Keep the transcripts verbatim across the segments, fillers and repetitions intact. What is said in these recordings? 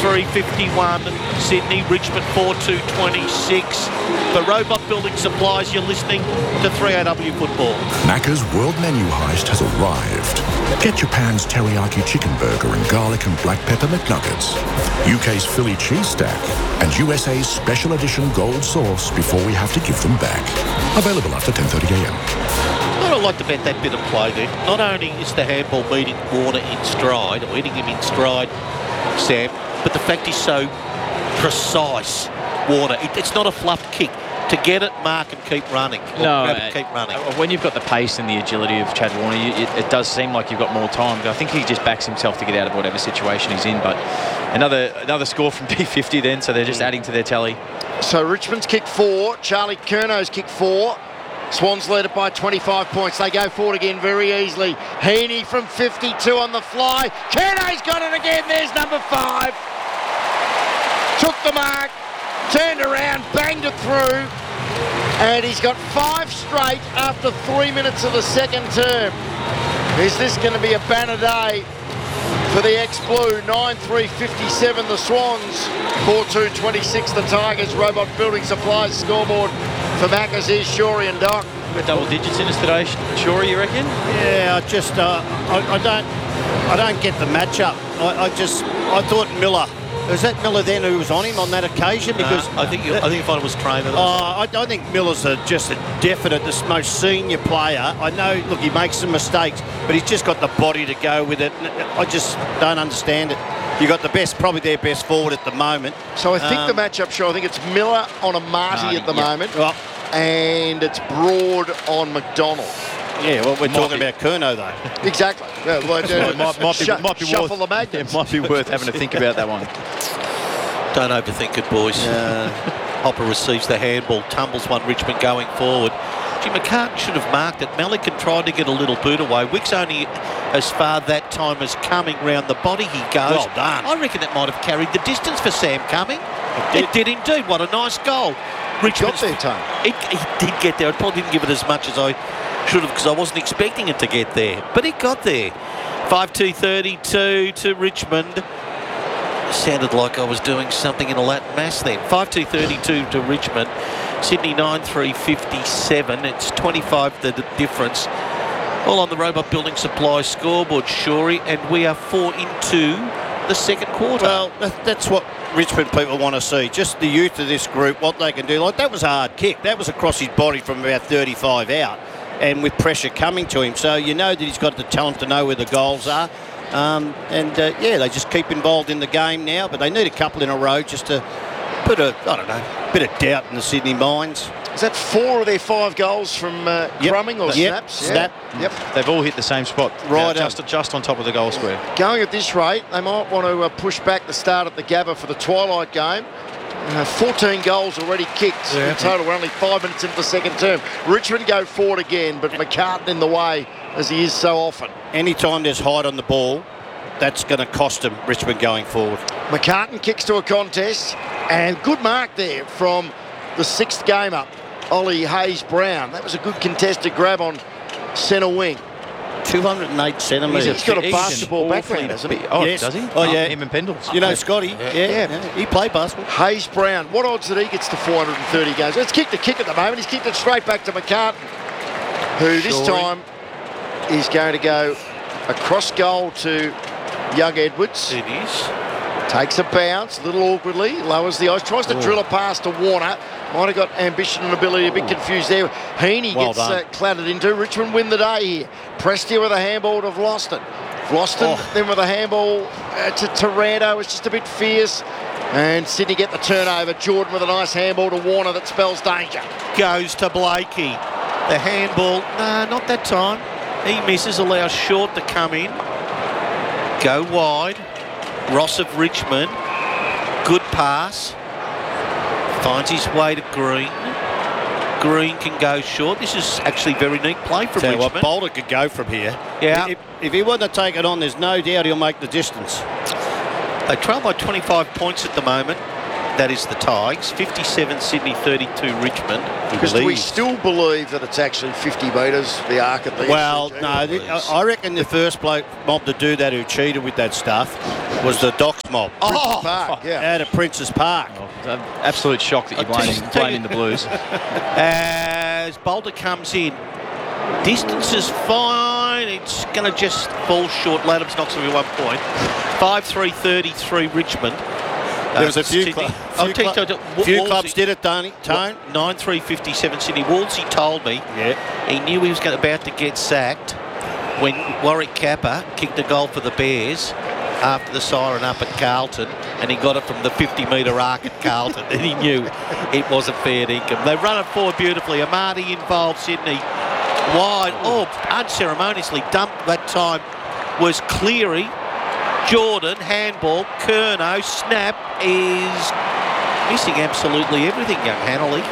three fifty-one. Sydney, Richmond four two twenty-six. For Robot Building Supplies, you're listening to three A W Football. Macca's World Menu Heist has arrived. Get Japan's teriyaki chicken burger and garlic and black pepper McNuggets, U K's Philly cheese stack, and U S A's special edition gold sauce before we have to give them back. Available after ten thirty a m. What I like about that bit of play there, not only is the handball meeting Warner in stride, or hitting him in stride, Sam, but the fact he's so precise, Warner. It, it's not a fluffed kick. To get it, mark and keep running. No, grab it, keep running. When you've got the pace and the agility of Chad Warner, you, it, it does seem like you've got more time. I think he just backs himself to get out of whatever situation he's in. But another another score from D fifty then, so they're just mm. adding to their tally. So Richmond's kick four, Charlie Curnow's kick four. Swans lead it by twenty-five points. They go forward again very easily. Heaney from fifty-two on the fly. Curnow's got it again. There's number five. Took the mark, turned around, banged it through, and he's got five straight after three minutes of the second term. Is this going to be a banner day for the ex-blue? nine three fifty-seven the Swans, four two twenty-six the Tigers. Robot Building Supplies scoreboard for Macca's is Shorey and Doc. We're double digits in us today, Shorey, you reckon? Yeah, I just uh, I, I don't I don't get the matchup. I, I just I thought Miller. Was that Miller then who was on him on that occasion? Because uh, I think you, I think it was Trainer. Oh, I, I think Miller's a, just a definite, the most senior player. I know, look, he makes some mistakes, but he's just got the body to go with it. I just don't understand it. You got the best, probably their best forward at the moment. So I think um, the matchup, sure, I think it's Miller on a Marty Marty at the yeah. moment, well, and it's Broad on McDonald. Yeah, well, we're Might talking be. about Curnow, though. Exactly. Yeah, well, It might, might be, shu- might be shuffle worth, the magnets. It might be worth having to think about that one. Don't overthink it, boys. Uh, Hopper receives the handball, tumbles one Richmond going forward. Jim McCartan should have marked it. Malikan tried to get a little boot away. Wick's only as far that time as coming round the body he goes. Well done. I reckon that might have carried the distance for Sam Cumming. It did, it did indeed. What a nice goal. Richmond got there, Tony. It, it did get there. I probably didn't give it as much as I should have because I wasn't expecting it to get there. But it got there. five two thirty-two to Richmond. Sounded like I was doing something in a Latin mass then. five two thirty-two to Richmond. Sydney nine three fifty-seven. It's twenty-five the d- difference. All on the Robot Building Supplies scoreboard, Shorey, and we are four into the second quarter. Well, that, that's what Richmond people want to see. Just the youth of this group, what they can do. Like, that was a hard kick. That was across his body from about thirty-five out, and with pressure coming to him. So you know that he's got the talent to know where the goals are. Um, and, uh, yeah, they just keep involved in the game now, but they need a couple in a row just to put a, I don't know, bit of doubt in the Sydney minds. Is that four of their five goals from uh, Yep. crumbing or Yep. snaps? Snap. Yeah. Yep. They've all hit the same spot, Right, just, just on top of the goal square. Going at this rate, they might want to uh, push back the start at the Gabba for the Twilight game. Uh, fourteen goals already kicked Yeah. in total. We're only five minutes into the second term. Richmond go forward again, but McCartan in the way, as he is so often. Anytime there's height on the ball, that's going to cost them, Richmond going forward. McCartan kicks to a contest, and good mark there from the sixth game up, Ollie Hayes-Brown. That was a good contested grab on centre wing. two hundred eight centimetres. He's got a He's basketball an background, awfully hasn't he? big- Oh, Yes. does he? Oh, yeah. Him and Pendles. You know, Scotty, Yeah. yeah, Yeah. he played basketball. Hayes-Brown, what odds that he gets to four hundred thirty games? Let's kick the kick at the moment. He's kicked it straight back to McCartan, who this Shorey. time is going to go across goal to Young Edwards. It is. Takes a bounce, a little awkwardly, lowers the ice, tries to drill a pass to Warner. Might have got ambition and ability, a bit confused there. Heaney Well gets done. uh, clattered into. Richmond win the day here. Prestia with a handball to Vlosten. Vlosten Oh. then with a handball uh, to Taranto. It's just a bit fierce. And Sydney get the turnover. Jordan with a nice handball to Warner that spells danger. Goes to Blakey. The handball, no, not that time. He misses, allows Short to come in. Go wide. Ross of Richmond. Good pass. Finds his way to Green. Green can go short. This is actually very neat play from Tell you Richmond. what, Boulder could go from here. Yeah. If, if he wouldn't have taken on, there's no doubt he'll make the distance. They trail by twenty-five points at the moment. That is the Tigers. fifty-seven Sydney, thirty-two Richmond. Because do we still believe that it's actually fifty metres, the arc at the Well, S C G? no, th- I I reckon the first bloke mob to do that who cheated with that stuff was the Docks mob. Oh, Park, yeah. Out of Princes Park. Oh, absolute shock that you're I'll tell you- blaming, tell blaming you- the Blues. As Boulder comes in, distance is fine. It's going to just fall short. Ladham's knocks it one point. five three thirty-three Richmond. There was a Uh, few, Sydney. cl- I'll few, tell you- cl- tell you- Wa- few Wolsey- clubs did it, Tony. Tone. nine three fifty-seven Sydney. Wolsey told me Yeah. he knew he was going about to get sacked when Warwick Kappa kicked a goal for the Bears after the siren up at Carlton, and he got it from the fifty metre arc at Carlton, and he knew it wasn't fair income. They run it forward beautifully. Amati involved Sydney wide. Oh, unceremoniously dumped that time was Cleary. Jordan, handball, Curnow, snap is missing absolutely everything, young Hanley.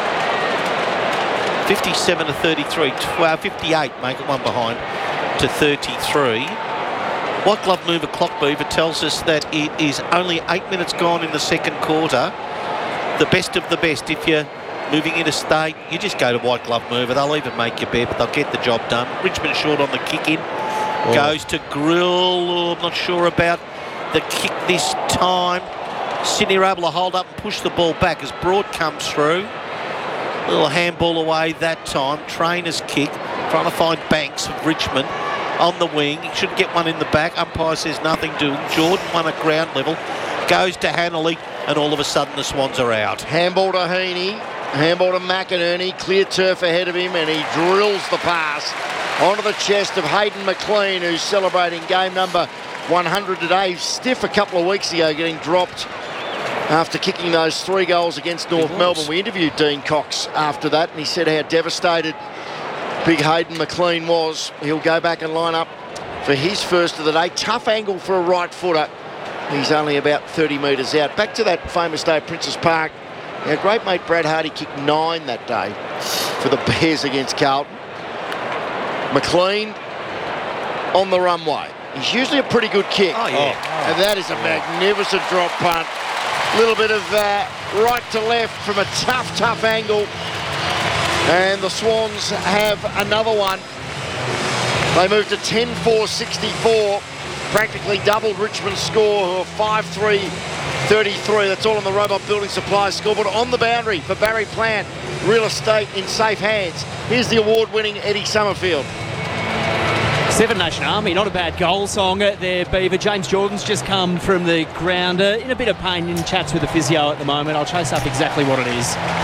fifty-seven to thirty-three, twelve, fifty-eight, make it one behind to thirty-three. White glove mover clock mover tells us that it is only eight minutes gone in the second quarter. The best of the best. If you're moving interstate, you just go to white glove mover. They'll even make you bet, but they'll get the job done. Richmond short on the kick in. Goes to Grill. Oh, I'm not sure about the kick this time. Sydney are able to hold up and push the ball back as Broad comes through. Little handball away that time. Trainer's kick. Trying to find Banks of Richmond on the wing. He should get one in the back. Umpire says nothing doing. Jordan one at ground level. Goes to Hanley, and all of a sudden the Swans are out. Handball to Heaney. Handball to McInerney. Clear turf ahead of him, and he drills the pass onto the chest of Hayden McLean, who's celebrating game number one hundred today. Stiff a couple of weeks ago, getting dropped after kicking those three goals against North Melbourne. We interviewed Dean Cox after that, and he said how devastated big Hayden McLean was. He'll go back and line up for his first of the day. Tough angle for a right footer. He's only about thirty metres out. Back to that famous day at Princes Park. Our great mate Brad Hardy kicked nine that day for the Bears against Carlton. McLean on the runway. He's usually a pretty good kick. Oh, yeah. And that is a magnificent drop punt. Little bit of uh, right to left from a tough, tough angle. And the Swans have another one. They moved to ten four sixty-four. Practically doubled Richmond's score, who are five three thirty-three. That's all on the Robot Building Supplies scoreboard. On the boundary for Barry Plant. Real estate in safe hands. Here's the award-winning Eddie Summerfield. Seven Nation Army, not a bad goal song there, Beaver. James Jordan's just come from the ground, uh, in a bit of pain, in chats with the physio at the moment. I'll chase up exactly what it is.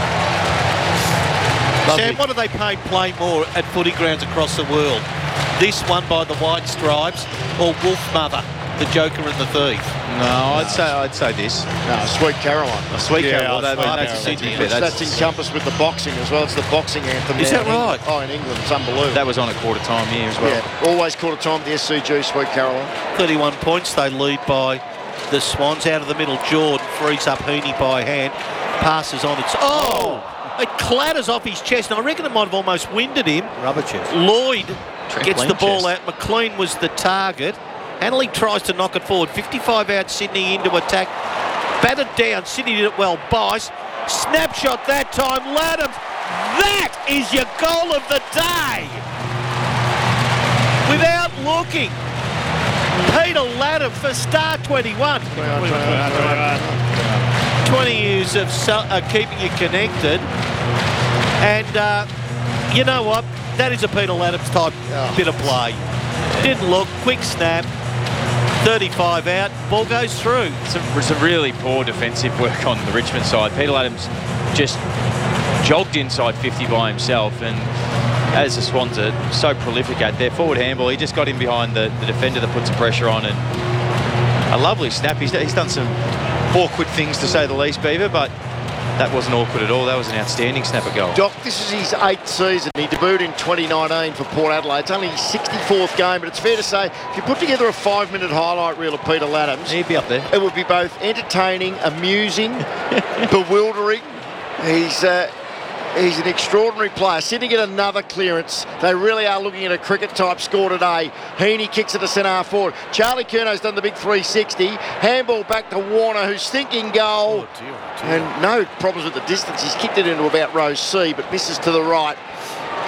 Sam, what do they pay play more at footy grounds across the world? This one by the White Stripes or Wolf Mother, the Joker and the Thief? No, I'd say I'd say this. No, Sweet Caroline. A sweet Yeah, Carol. I That, was that's Sweet a Sydney Caroline. bit. That's, That's, encompassed with the boxing as well. It's the boxing anthem. Is there that in right? England. Oh, in England. It's unbelievable. that was on a quarter time here as well. Yeah, always quarter time at the S C G, Sweet Caroline. thirty-one points they lead by the Swans. Out of the middle, Jordan frees up Heaney by hand. Passes on. It's oh! It clatters off his chest, and I reckon it might have almost winded him. Rubber chest. Lloyd gets the Trampoline ball chest. out. McLean was the target. Hanley tries to knock it forward. fifty-five out, Sydney into attack. Battered down. Sydney did it well. Bice. Snapshot that time. Ladham. That is your goal of the day. Without looking. Peter Ladham for star twenty-one. twenty years of so, uh, keeping you connected. And uh, you know what? That is a Peter Ladham's type Yeah. bit of play. Didn't look. Quick snap. thirty-five out. Ball goes through. Some, some really poor defensive work on the Richmond side. Peter Adams just jogged inside fifty by himself, and as the Swans are so prolific at their forward handball, he just got in behind the, the defender that put some pressure on, and a lovely snap. He's, he's done some awkward things, to say the least, Beaver, but that wasn't awkward at all. That was an outstanding snapper goal. Doc, this is his eighth season. He debuted in twenty nineteen for Port Adelaide. It's only his sixty-fourth game, but it's fair to say, if you put together a five-minute highlight reel of Peter Ladhams, He'd be up there. it would be both entertaining, amusing, bewildering. He's uh, he's an extraordinary player. Sydney get another clearance. They really are looking at a cricket-type score today. Heaney kicks it to centre half forward. Charlie Curnow's done the big three sixty. Handball back to Warner, who's thinking goal. Oh, dear, And no problems with the distance. He's kicked it into about row C, but misses to the right.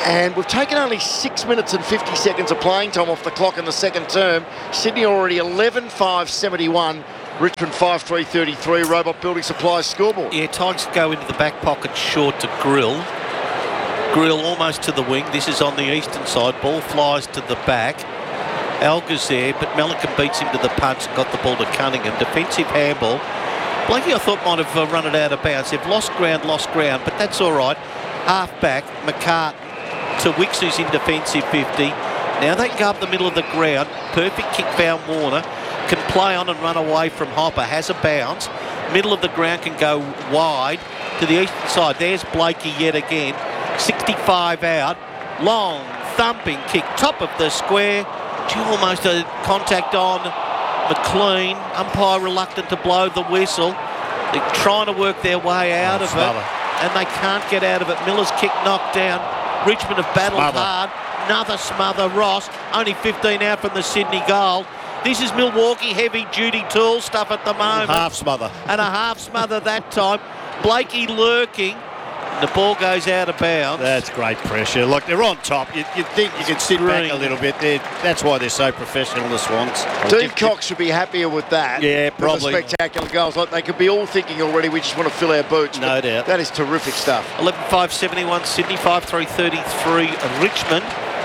And we've taken only six minutes and fifty seconds of playing time off the clock in the second term. Sydney already eleven five seventy-one. Richmond five three thirty-three. Robot Building Supplies scoreboard. Yeah, Tigers go into the back pocket short to Grill. Grill almost to the wing. This is on the eastern side. Ball flies to the back. Alga's there, but Melican beats him to the punch and got the ball to Cunningham. Defensive handball. Blakey, I thought, might have uh, run it out of bounds. They've lost ground, lost ground, but that's all right. Half back, McCartan to Wicks, who's in defensive fifty. Now they can go up the middle of the ground. Perfect kick found Warner. Can play on and run away from Hopper. Has a bounce. Middle of the ground can go wide to the eastern side. There's Blakey yet again. sixty-five out. Long, thumping kick. Top of the square. Gee, almost a contact on McLean. Umpire reluctant to blow the whistle. They're trying to work their way out of it. And they can't get out of it. Miller's kick knocked down. Richmond have battled Smother. hard. Another smother. Ross, only fifteen out from the Sydney goal. This is Milwaukee heavy-duty tool stuff at the moment. Half smother. And a half smother that time. Blakey lurking. The ball goes out of bounds. That's great pressure. Look, they're on top. You, you think you can sit back a little bit. They're, that's why they're so professional, the Swans. Dean Cox should be happier with that. Yeah, than probably. The spectacular goals. Like they could be all thinking already, we just want to fill our boots. No But doubt. That is terrific stuff. eleven five seventy-one Sydney, five three thirty-three Richmond.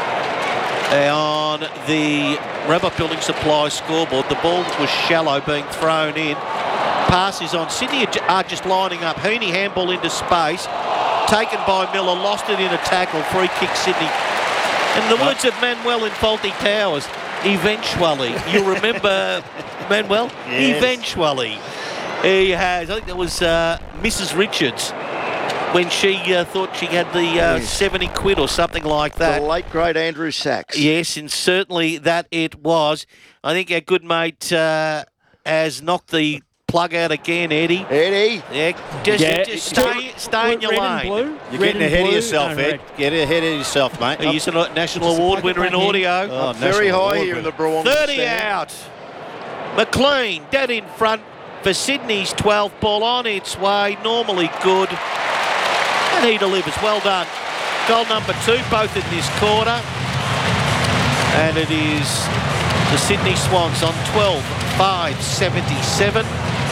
On the Robot Building Supplies scoreboard, the ball was shallow being thrown in. Pass is on. Sydney are just lining up. Heaney handball into space. Taken by Miller, lost it in a tackle. Free kick Sydney. In the words of Manuel in Faulty Towers, eventually. You remember Manuel? Yes. Eventually. He has. I think that was uh, Missus Richards when she uh, thought she had the uh, Yes. seventy quid or something like The that. late great Andrew Sachs. Yes, and certainly that it was. I think our good mate uh, has knocked the plug out again, Eddie. Eddie. Yeah, just, Yeah, just stay, stay in your red lane. and blue. You're Red getting and ahead of blue. yourself, No, Ed. red. Get ahead of yourself, mate. He's a national award winner in audio. Oh, Very national high award here in the winner. Brewon thirty stand. out. McLean, dead in front for Sydney's twelfth ball on its way. Normally good. And he delivers. Well done. Goal number two, both in this quarter. And it is the Sydney Swans on twelve five seventy-seven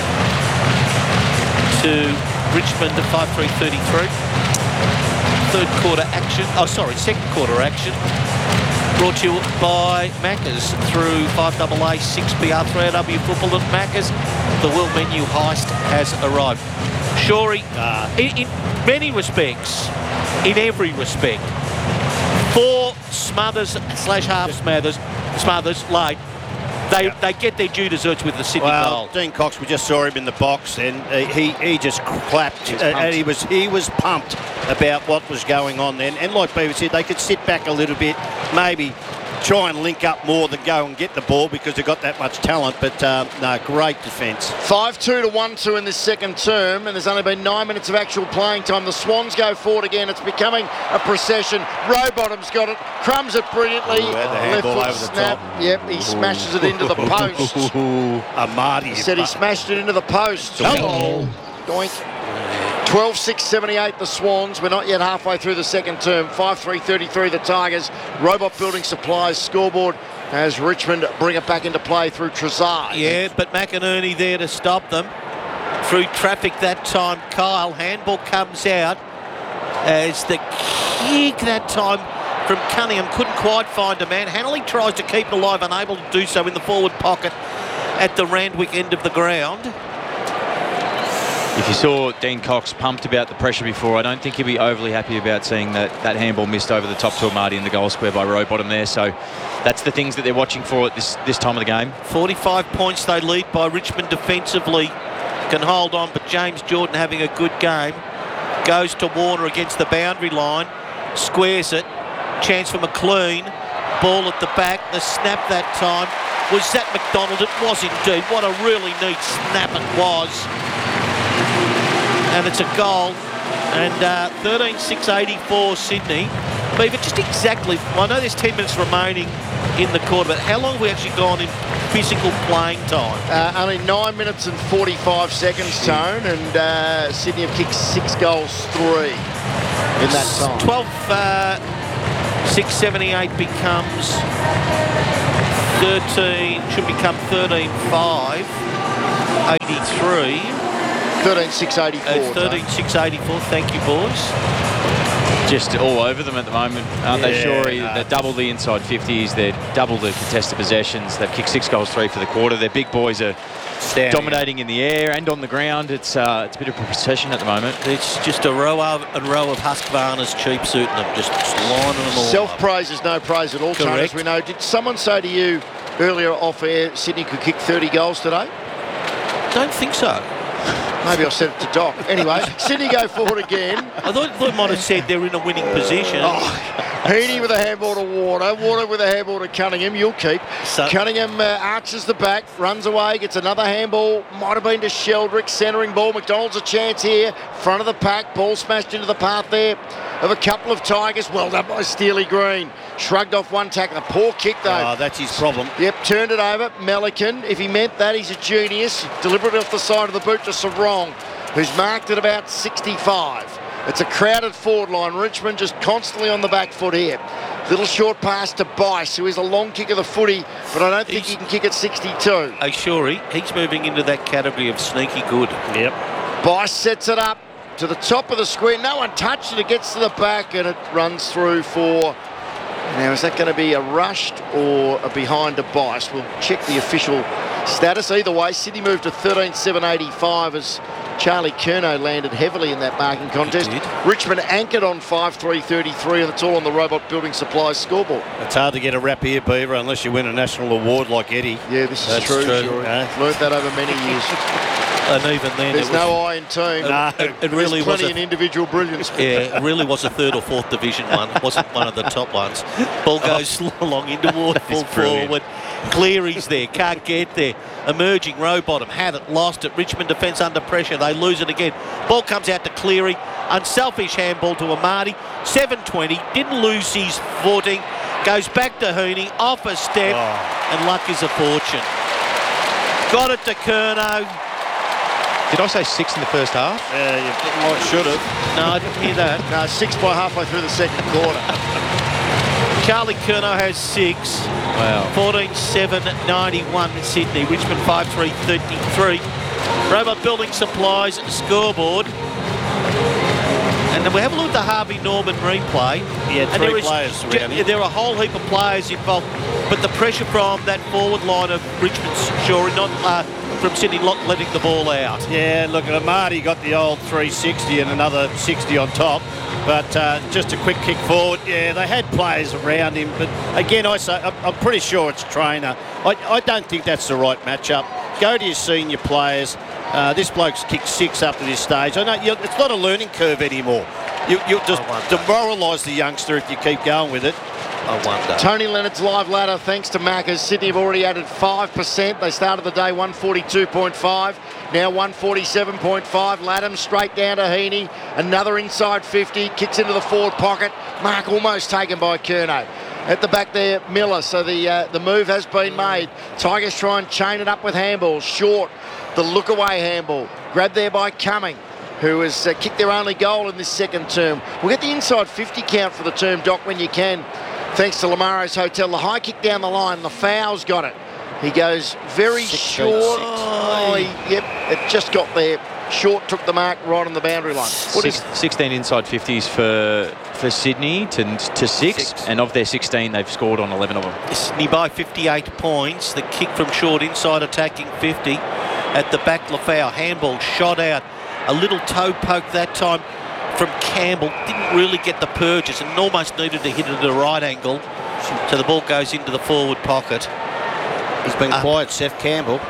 to Richmond at five three thirty-three. Third quarter action. Oh, sorry, second quarter action. Brought to you by Macca's through five A A six B R three A W football at Macca's. The world menu heist has arrived. Shorey, uh, in, in many respects, in every respect, four smothers slash half smothers, smothers late. They Yeah. they get their due deserts with the Sydney Well, goal. Dean Cox, we just saw him in the box, and uh, he he just clapped, was uh, pumped. and he was he was pumped about what was going on then. And like Beaver said, they could sit back a little bit, maybe try and link up more than go and get the ball because they've got that much talent. But um, no, great defence. five two to one two in this second term, and there's only been nine minutes of actual playing time. The Swans go forward again. It's becoming a procession. Rowbottom's got it, crumbs it brilliantly. Ooh, had the Left handball foot over the snap. top. Yep, he smashes it into the post. Amadi He said he smashed it into the post. Oh. Doink. twelve six seventy-eight the Swans. We're not yet halfway through the second term. five three thirty-three the Tigers. Robot Building Supplies scoreboard as Richmond bring it back into play through Trezard. Yeah, but McInerney there to stop them. Through traffic that time, Kyle. Handball comes out as the kick that time from Cunningham. Couldn't quite find a man. Hanley tries to keep it alive, unable to do so in the forward pocket at the Randwick end of the ground. If you saw Dean Cox pumped about the pressure before, I don't think he'd be overly happy about seeing that, that handball missed over the top to Amadi in the goal square by Rowbottom there. So that's the things that they're watching for at this, this time of the game. forty-five points they lead by Richmond defensively. Can hold on, but James Jordan having a good game. Goes to Warner against the boundary line. Squares it. Chance for McLean. Ball at the back. The snap that time was that McDonald. It was indeed. What a really neat snap it was. And it's a goal. And uh, thirteen six eighty-four Sydney. Beaver, just exactly, I know there's ten minutes remaining in the quarter, but how long have we actually gone in physical playing time? Uh, only nine minutes and forty-five seconds, Tone, and uh, Sydney have kicked six goals, three in that time. twelve, uh, six seventy-eight becomes thirteen, should become thirteen five eighty-three. thirteen six eighty-four. It's thirteen six eighty-four. Thank you, boys. Just all over them at the moment, aren't they, Yeah, Shorey? no. They're double the inside fifties. They're double the contested possessions. They've kicked six goals, three for the quarter. Their big boys are Standing dominating in the air and on the ground. It's uh, it's a bit of a procession at the moment. It's just a row of a row of Husqvarna's cheap suiting them, just lining them all up. Self-praise is no praise at all, Tony, Correct. as we know. Did someone say to you earlier off air Sydney could kick thirty goals today? Don't think so. Maybe I said it to Doc. Anyway, Sydney go forward again. I thought they might have said they're in a winning position. Oh, Heaney with a handball to Warner. Warner with a handball to Cunningham. You'll keep. So- Cunningham uh, arches the back, runs away, gets another handball. Might have been to Sheldrick. Centering ball. McDonald's a chance here. Front of the pack. Ball smashed into the path there of a couple of Tigers. Well done by Steely Green. Shrugged off one tackler. Poor kick though. Oh, that's his problem. Yep, turned it over. Melican, if he meant that, he's a genius. Delivered it off the side of the boot to Sarong, who's marked at about sixty-five. It's a crowded forward line. Richmond just constantly on the back foot here. Little short pass to Bice, who is a long kick of the footy, but I don't think He's- he can kick at sixty-two. Hey, Shorey, he's moving into that category of sneaky good. Yep. Bice sets it up to the top of the square. No one touched it. It gets to the back and it runs through for... Now, is that going to be a rushed or a behind to Bice? We'll check the official status. Either way, Sydney moved to thirteen seven eighty-five as Charlie Curnow landed heavily in that marking contest. did. Richmond anchored on five three thirty-three, and it's all on the Robot Building Supplies scoreboard. It's hard to get a rap here, Beaver, unless you win a national award like Eddie. Yeah, this is That's true. true, Sure. eh? Learned that over many years. And even then, There's it was, no I in team. No. it, it There's really was plenty a, in individual brilliance. yeah, it really was a third or fourth division one. It wasn't one of the top ones. Ball goes along into ward, full brilliant. forward. Cleary's there, can't get there. Emerging row bottom, had it, lost it. Richmond defence under pressure, they lose it again. Ball comes out to Cleary, unselfish handball to Amadi. seven twenty, didn't lose his footing, goes back to Heaney, off a step, Oh. and luck is a fortune. Got it to Curnow. Did I say six in the first half? Yeah, you might should have. No, I didn't hear that. No, six by halfway through the second quarter. Charlie Curnow has six. Wow. fourteen seven ninety-one Sydney. Richmond five three thirty-three. Robot Building Supplies scoreboard. And then we have a look at the Harvey Norman replay. Yeah, and three there is- players around him. There are a whole heap of players involved, but the pressure from that forward line of Richmond's Shorey, not uh, from Sydney, not letting the ball out. Yeah, look at Amadi got the old three sixty and another sixty on top. But uh, just a quick kick forward. Yeah, they had players around him. But again, I say, I'm, I'm pretty sure it's trainer. I, I don't think that's the right matchup. Go to your senior players. Uh, this bloke's kicked six up to this stage. I know you, it's not a learning curve anymore. You, you just I wonder. demoralise the youngster if you keep going with it. I wonder. Tony Leonard's live ladder, thanks to Maccas. Sydney have already added five percent. They started the day one forty-two point five, now one forty-seven point five. Latham straight down to Heaney. Another inside fifty, kicks into the forward pocket. Mark almost taken by Curnow. At the back there, Miller. So the uh, the move has been made. Tigers try and chain it up with handballs. Short, the look away handball. Grabbed there by Cumming, who has uh, kicked their only goal in this second term. We'll get the inside fifty count for the term, Doc, when you can. Thanks to Lamaro's Hotel. The high kick down the line. The foul's got it. He goes very Sixteen, short. six. Oh, he- yep, it just got there. Short took the mark right on the boundary line. What is Six, sixteen inside fifties for for Sydney to, to six, Six. and of their sixteen, they've scored on eleven of them. Sydney by fifty-eight points. The kick from short inside attacking fifty. At the back, Lafau handball shot out. A little toe poke that time from Campbell. Didn't really get the purchase and almost needed to hit it at a right angle. So the ball goes into the forward pocket. He's been Uh, quiet, Seth Campbell.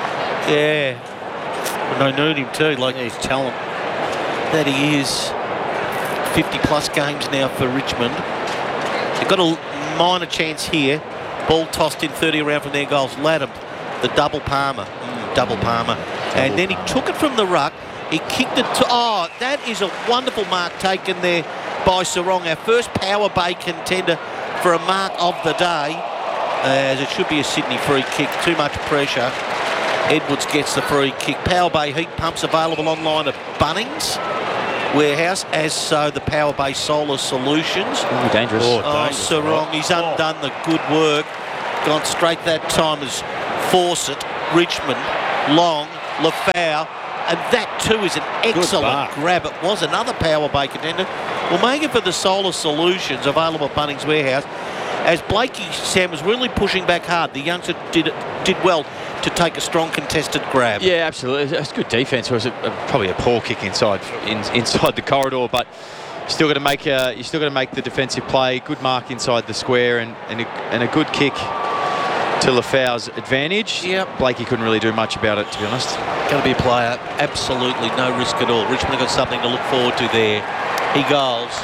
Yeah. And I knew him too. Like Yeah, he's talent. that he is. fifty plus games now for Richmond. They've got a minor chance here. Ball tossed in thirty around from their goals. Latham, the double Palmer. Mm, double Palmer. and then he took it from the ruck. He kicked it to... Oh, that is a wonderful mark taken there by Sarong. Our first Power Bay contender for a mark of the day. As it should be a Sydney free kick. Too much pressure. Edwards gets the free kick. Power Bay heat pumps available online at Bunnings. Warehouse, as so the Power Base Solar Solutions. Ooh, dangerous. Oh, Oh, dangerous, Sarong, right. he's undone the good work. Gone straight that time as Fawcett, Richmond, Long, Lafau, and that too is an excellent mark. grab. It was another Power Bay contender. Well, make it for the Solar Solutions available at Bunnings Warehouse. As Blakey Sam was really pushing back hard, the youngster did did well to take a strong contested grab. Yeah, absolutely. It's good defence. It was a, a, probably a poor kick inside in, inside the corridor, but still got to make uh, you still got to make the defensive play. Good mark inside the square, and and a, and a good kick to Lafau's advantage. Yep. Blakey couldn't really do much about it, to be honest. Going to be a player, absolutely no risk at all. Richmond have got something to look forward to there. He goes.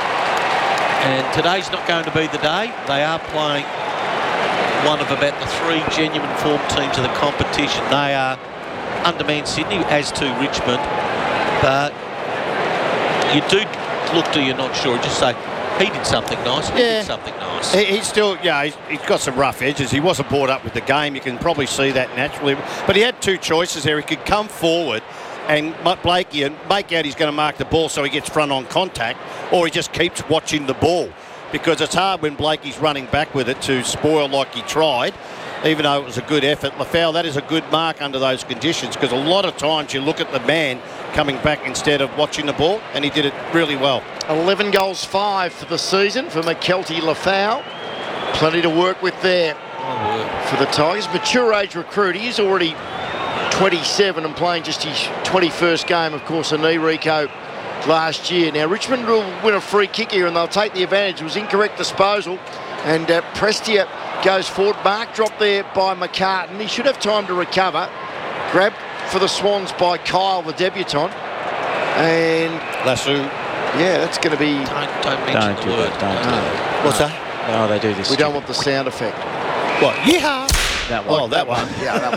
And today's not going to be the day. They are playing one of about the three genuine form teams of the competition. They are undermanned Sydney, as to Richmond. But you do look to you're not sure. Just say, he did something nice, he Yeah. did something nice. He, he's still, yeah, he's, he's got some rough edges. He wasn't brought up with the game. You can probably see that naturally. But he had two choices there. He could come forward and Blakey and make out he's going to mark the ball so he gets front on contact, or he just keeps watching the ball, because it's hard when Blakey's running back with it to spoil like he tried, even though it was a good effort. Lafau, that is a good mark under those conditions, because a lot of times you look at the man coming back instead of watching the ball, and he did it really well. eleven goals, five for the season for McKelty Lafau. Plenty to work with there for the Tigers. Mature age recruit. He is already twenty-seven and playing just his twenty-first game, of course, in Rico last year. Now, Richmond will win a free kick here and they'll take the advantage. It was incorrect disposal, and uh, Prestia goes forward. Mark dropped there by McCartan. He should have time to recover. Grab for the Swans by Kyle, the debutant. And, Lasso. yeah, that's going to be... Don't, don't mention Don't the do word. that, don't do that. What's that? Oh, they do this. We don't want the sound effect. What? Yeehaw! that one. Oh, that one. Yeah, that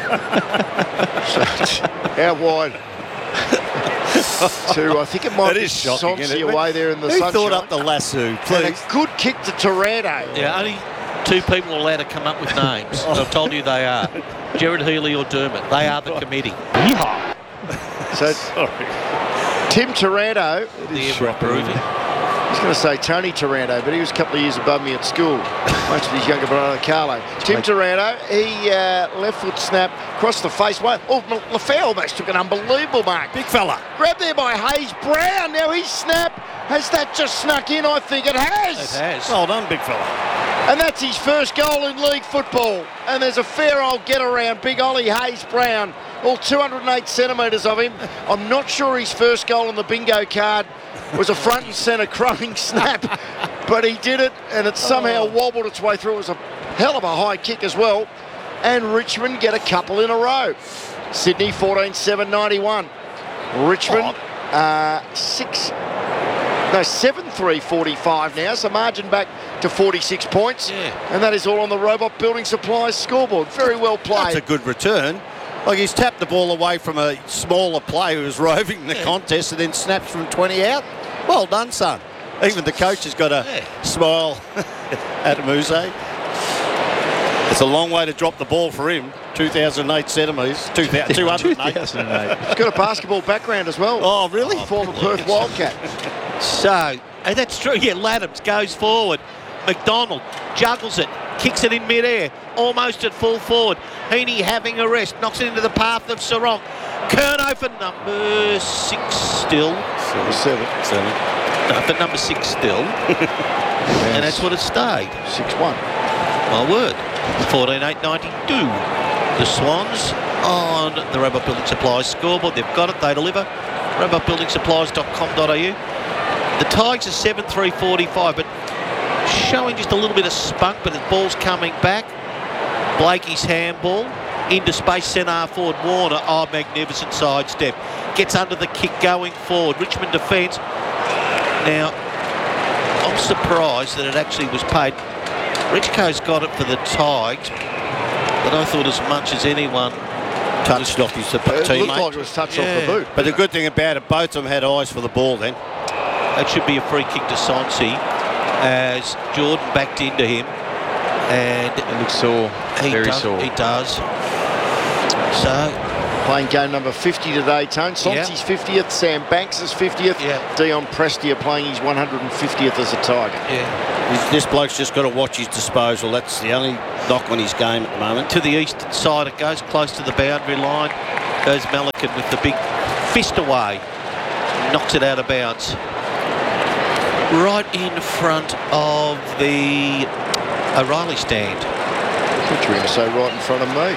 one. How wide? to, I think it might That be is shocking, isn't Sonsi it? away there in the Who sunshine. thought up the lasso, And please? a good kick to Toretto. Yeah, only two people are allowed to come up with names. And I've told you they are. Jared Healy or Dermott. They are the committee. So Sorry. Tim Taranto, They're improving. I was going to say Tony Taranto, but he was a couple of years above me at school, much of his younger brother Carlo. Tim Taranto, he uh, left foot snap, across the face. Well, oh, Lafau almost took an unbelievable mark. Big fella. Grabbed there by Hayes Brown. Now his snap, has that just snuck in? I think it has. It has. Well done, big fella. And that's his first goal in league football. And there's a fair old get around. Big Ollie Hayes Brown, all two hundred eight centimetres of him. I'm not sure his first goal on the bingo card was a front and centre crowing snap, but he did it, and it somehow wobbled its way through. It was a hell of a high kick as well. And Richmond get a couple in a row. Sydney fourteen seven ninety-one. Richmond uh, six. No, seven three forty-five now, so margin back to forty-six points. Yeah. And that is all on the Robot Building Supplies scoreboard. Very well played. That's a good return. Like, he's tapped the ball away from a smaller player who was roving the contest and then snaps from twenty out. Well done, son. Even the coach has got a Yeah. smile at Muse. It's a long way to drop the ball for him. two thousand eight centimetres. two hundred eight. He's got a basketball background as well. Oh, really? Former Perth Wildcat. So, and that's true. Yeah, Laddams goes forward. McDonald juggles it, kicks it in midair, almost at full forward. Heaney having a rest, knocks it into the path of Sarong. Curnow for number six still. Seven. Seven. No, for number six still. And that's what it stayed. six one. My word. fourteen eight ninety-two. The Swans on the Robot Building Supplies scoreboard. They've got it, they deliver. robot building supplies dot com dot a u. The Tigers are seven three forty-five, but showing just a little bit of spunk, but the ball's coming back. Blakey's handball into space, centre forward Warner. Oh, magnificent sidestep. Gets under the kick going forward. Richmond defence. Now, I'm surprised that it actually was paid. Richco's got it for the Tigers, but I thought as much as anyone Touched off his It looked teammate. like it was touched off Yeah. the boot. But the good thing about it, both of them had eyes for the ball then. That should be a free kick to Sonsi as Jordan backed into him, and It looks sore. he Very does, sore. he does. So playing game number fifty today, Tone. Sonsy's Yeah. fiftieth, Sam Banks' fiftieth, Yeah. Dion Prestia playing his one hundred fiftieth as a Tiger. Yeah. He's- This bloke's just got to watch his disposal. That's the only knock on his game at the moment. To the eastern side, it goes close to the boundary line. Goes Melican with the big fist away. Knocks it out of bounds. Right in front of the O'Reilly stand. I thought you were going to say right in front of me.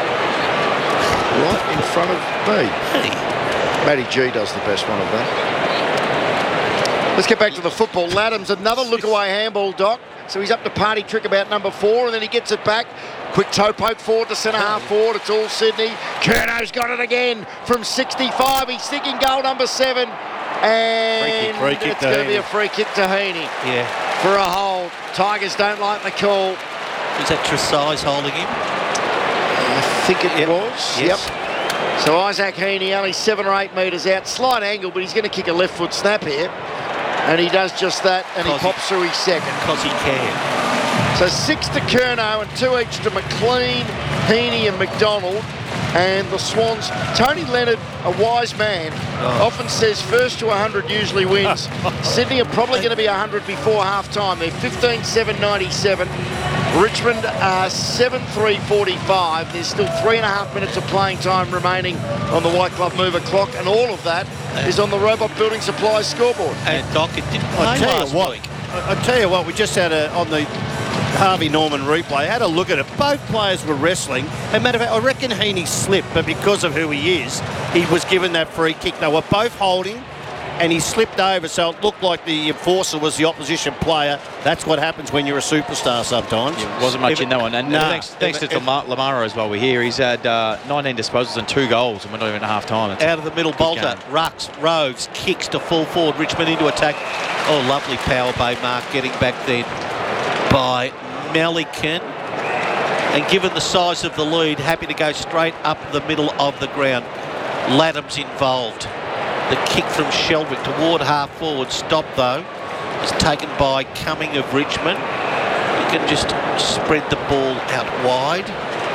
Right in front of me. Hey. Matty G does the best one of that. Let's get back to the football. Laddams, another look away handball, Doc. So he's up to party trick about number four, and then he gets it back. Quick toe poke forward to centre half forward. It's all Sydney. Curno's got it again from sixty-five. He's thinking goal number seven. And Free kick, free kick it's to going to be Heaney. a free kick to Heaney Yeah. for a hold. Tigers don't like the call. Was that Tresize holding him? I think it Yep. was. Yes. Yep. So Isaac Heaney only seven or eight metres out. Slight angle, but he's going to kick a left foot snap here. And he does just that, and he Cause he- pops through his second. Because he can. So six to Curnow and two each to McLean, Heaney and McDonald. And the Swans, Tony Leonard, a wise man, Oh. often says first to one hundred usually wins. Sydney are probably going to be one hundred before half-time. They're fifteen seven ninety-seven. Richmond are seven three forty-five. There's still three and a half minutes of playing time remaining on the White Glove Mover clock, and all of that is on the Robot Building Supplies scoreboard. And Doc, it didn't play I tell last you what, week. I, I tell you what, we just had a on the Harvey Norman replay. Had a look at it. Both players were wrestling. As a matter of fact, I reckon Heaney slipped, but because of who he is, he was given that free kick. They were both holding, and he slipped over, so it looked like the enforcer was the opposition player. That's what happens when you're a superstar sometimes. Yeah, wasn't much If in it- that one. And Nah. thanks, thanks If- to if- Lamar, Lamara as well. We hear he's had uh, nineteen disposals and two goals, and we're not even at half time. It's Out of the middle, Bolter, game. Rux, Rhodes, kicks to full forward, Richmond into attack. Oh, lovely power bay mark getting back then by Melican. And given the size of the lead, happy to go straight up the middle of the ground. Laddams involved. The kick from Sheldrick toward half forward, stopped though. Is taken by Cumming of Richmond. You can just spread the ball out wide.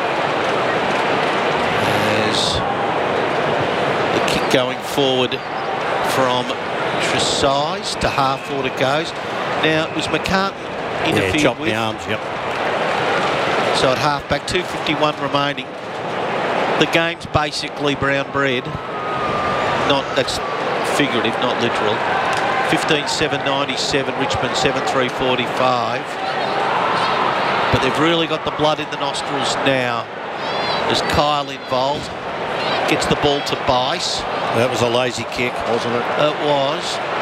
There's the kick going forward from Tresize to half forward it goes. Now it was McCartan Yeah, interfered chop with. the arms, yep. So at half back, two fifty-one remaining. The game's basically brown bread. Not, that's figurative, not literal. fifteen seven ninety-seven, Richmond seven three forty-five. But they've really got the blood in the nostrils now. There's Kyle involved. Gets the ball to Bice. That was a lazy kick. Wasn't it? It was.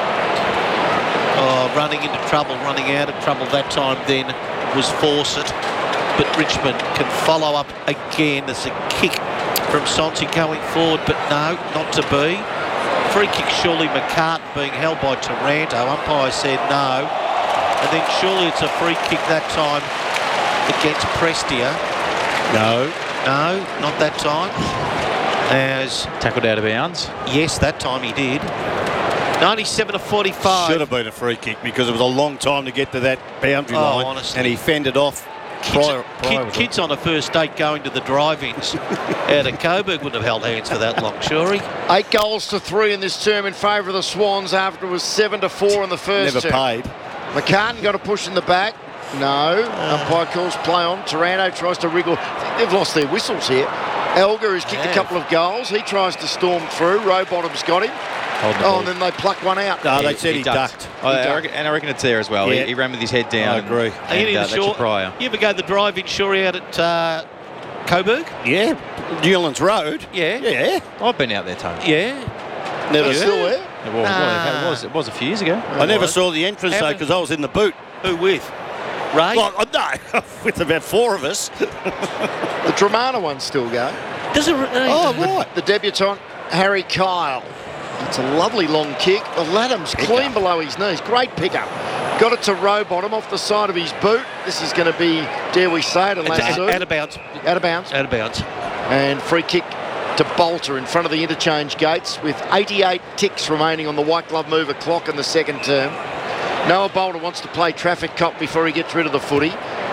Oh, running into trouble, running out of trouble that time then was Fawcett. But Richmond can follow up again. There's a kick from Sonsi going forward, but no, not to be. Free kick surely McCartan being held by Taranto. Umpire said no. And then surely it's a free kick that time against Prestia. No. No, not that time. As tackled out of bounds. yes, that time he did. ninety-seven to forty-five. Should have been a free kick because it was a long time to get to that boundary Oh, line. honestly. And he fended off. Kids, Prior, kid- prior was kids on a first date going to the drive-ins out of Coburg wouldn't have held hands for that long, sure he? Eight goals to three in this term in favour of the Swans after it was seven to four in the first never term. paid. McCartan got a push in the back. No. Umpire calls play on. Taranto tries to wriggle. I think they've lost their whistles here. Elgar has kicked Yeah. a couple of goals. He tries to storm through. Rowbottom's got him. Holding the Oh, ball. and then they pluck one out. No, they said he, ducked. Oh, He I ducked. reckon, and I reckon it's there as well. Yeah. He, he ran with his head down. I agree. And, Are you and, uh, the that's your shore? prior. You ever go the drive-in sure out at uh, Coburg? Yeah. Newlands Road. Yeah. Yeah. I've been out there, Tony. Yeah. Never It's saw still there. It was, Nah. it was, it was a few years ago. I never saw the entrance though Haven't- because I was in the boot. Who with? Ray? Well, uh, no, with about four of us. The Dramana one's still going. Does it? Oh, right. The debutant, Harry Kyle. It's a lovely long kick. The Laddams clean below his knees. Great pickup. Got it to Rowbottom off the side of his boot. This is going to be, dare we say it, a It's last out, out of bounds. out of bounds. Out of bounds. And free kick to Bolter in front of the interchange gates with eighty-eight ticks remaining on the White Glove Mover clock in the second term. Noah Bolter wants to play traffic cop before he gets rid of the footy.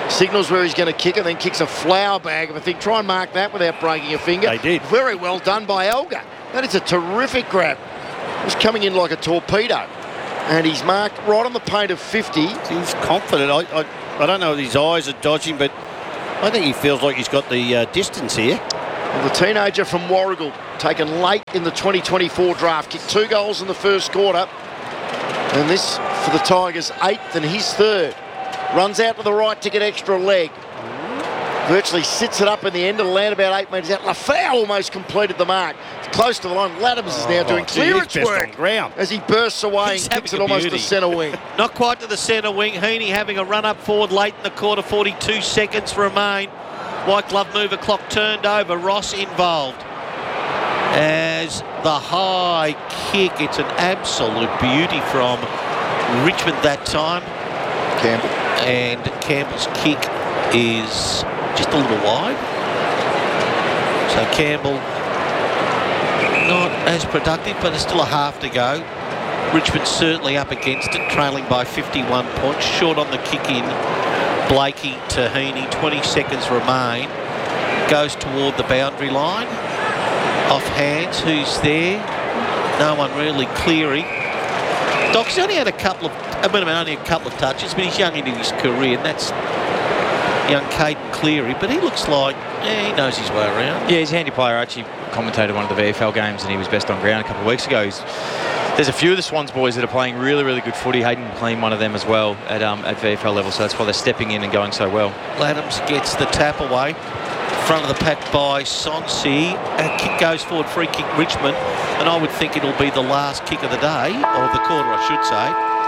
Signals where he's going to kick it, then kicks a flower bag of a thing. Try and mark that without breaking a finger. They did. Very well done by Elgar. That is a terrific grab. He's coming in like a torpedo. And he's marked right on the paint of fifty. He's confident. I, I, I don't know if his eyes are dodging, but I think he feels like he's got the uh, distance here. Well, the teenager from Warragul, taken late in the twenty twenty-four draft, kicked two goals in the first quarter. And this for the Tigers, eighth and his third. Runs out to the right to get extra leg. Virtually sits it up in the end of the land about eight metres out. Lafau almost completed the mark. Close to the line. Laddams is now doing gee, clearance he's best work on ground. as he bursts away He's and kicks it having a almost to beauty. centre wing. Not quite to the centre wing. Heaney having a run up forward late in the quarter. forty-two seconds remain. White glove mover clock turned over. Ross involved. As the high kick, it's an absolute beauty from Richmond that time. Campbell. And Campbell's kick is just a little wide. So Campbell not as productive, but it's still a half to go. Richmond certainly up against it, trailing by fifty-one points. Short on the kick in. Blakey to Heaney, twenty seconds remain. Goes toward the boundary line. Off hands, who's there? No one really. Cleary. Doc's only had a couple of, I mean, only a couple of touches, but he's young into his career, and that's young Caden Cleary. But he looks like, yeah, he knows his way around. Yeah, he's a handy player. I actually commentated one of the V F L games and he was best on ground a couple of weeks ago. He's, there's a few of the Swans boys that are playing really, really good footy. Hayden playing one of them as well at um, at V F L level, so that's why they're stepping in and going so well. Laddams gets the tap away. Front of the pack by Sonsi. A kick goes forward, free kick Richmond, and I would think it'll be the last kick of the day, or the quarter I should say.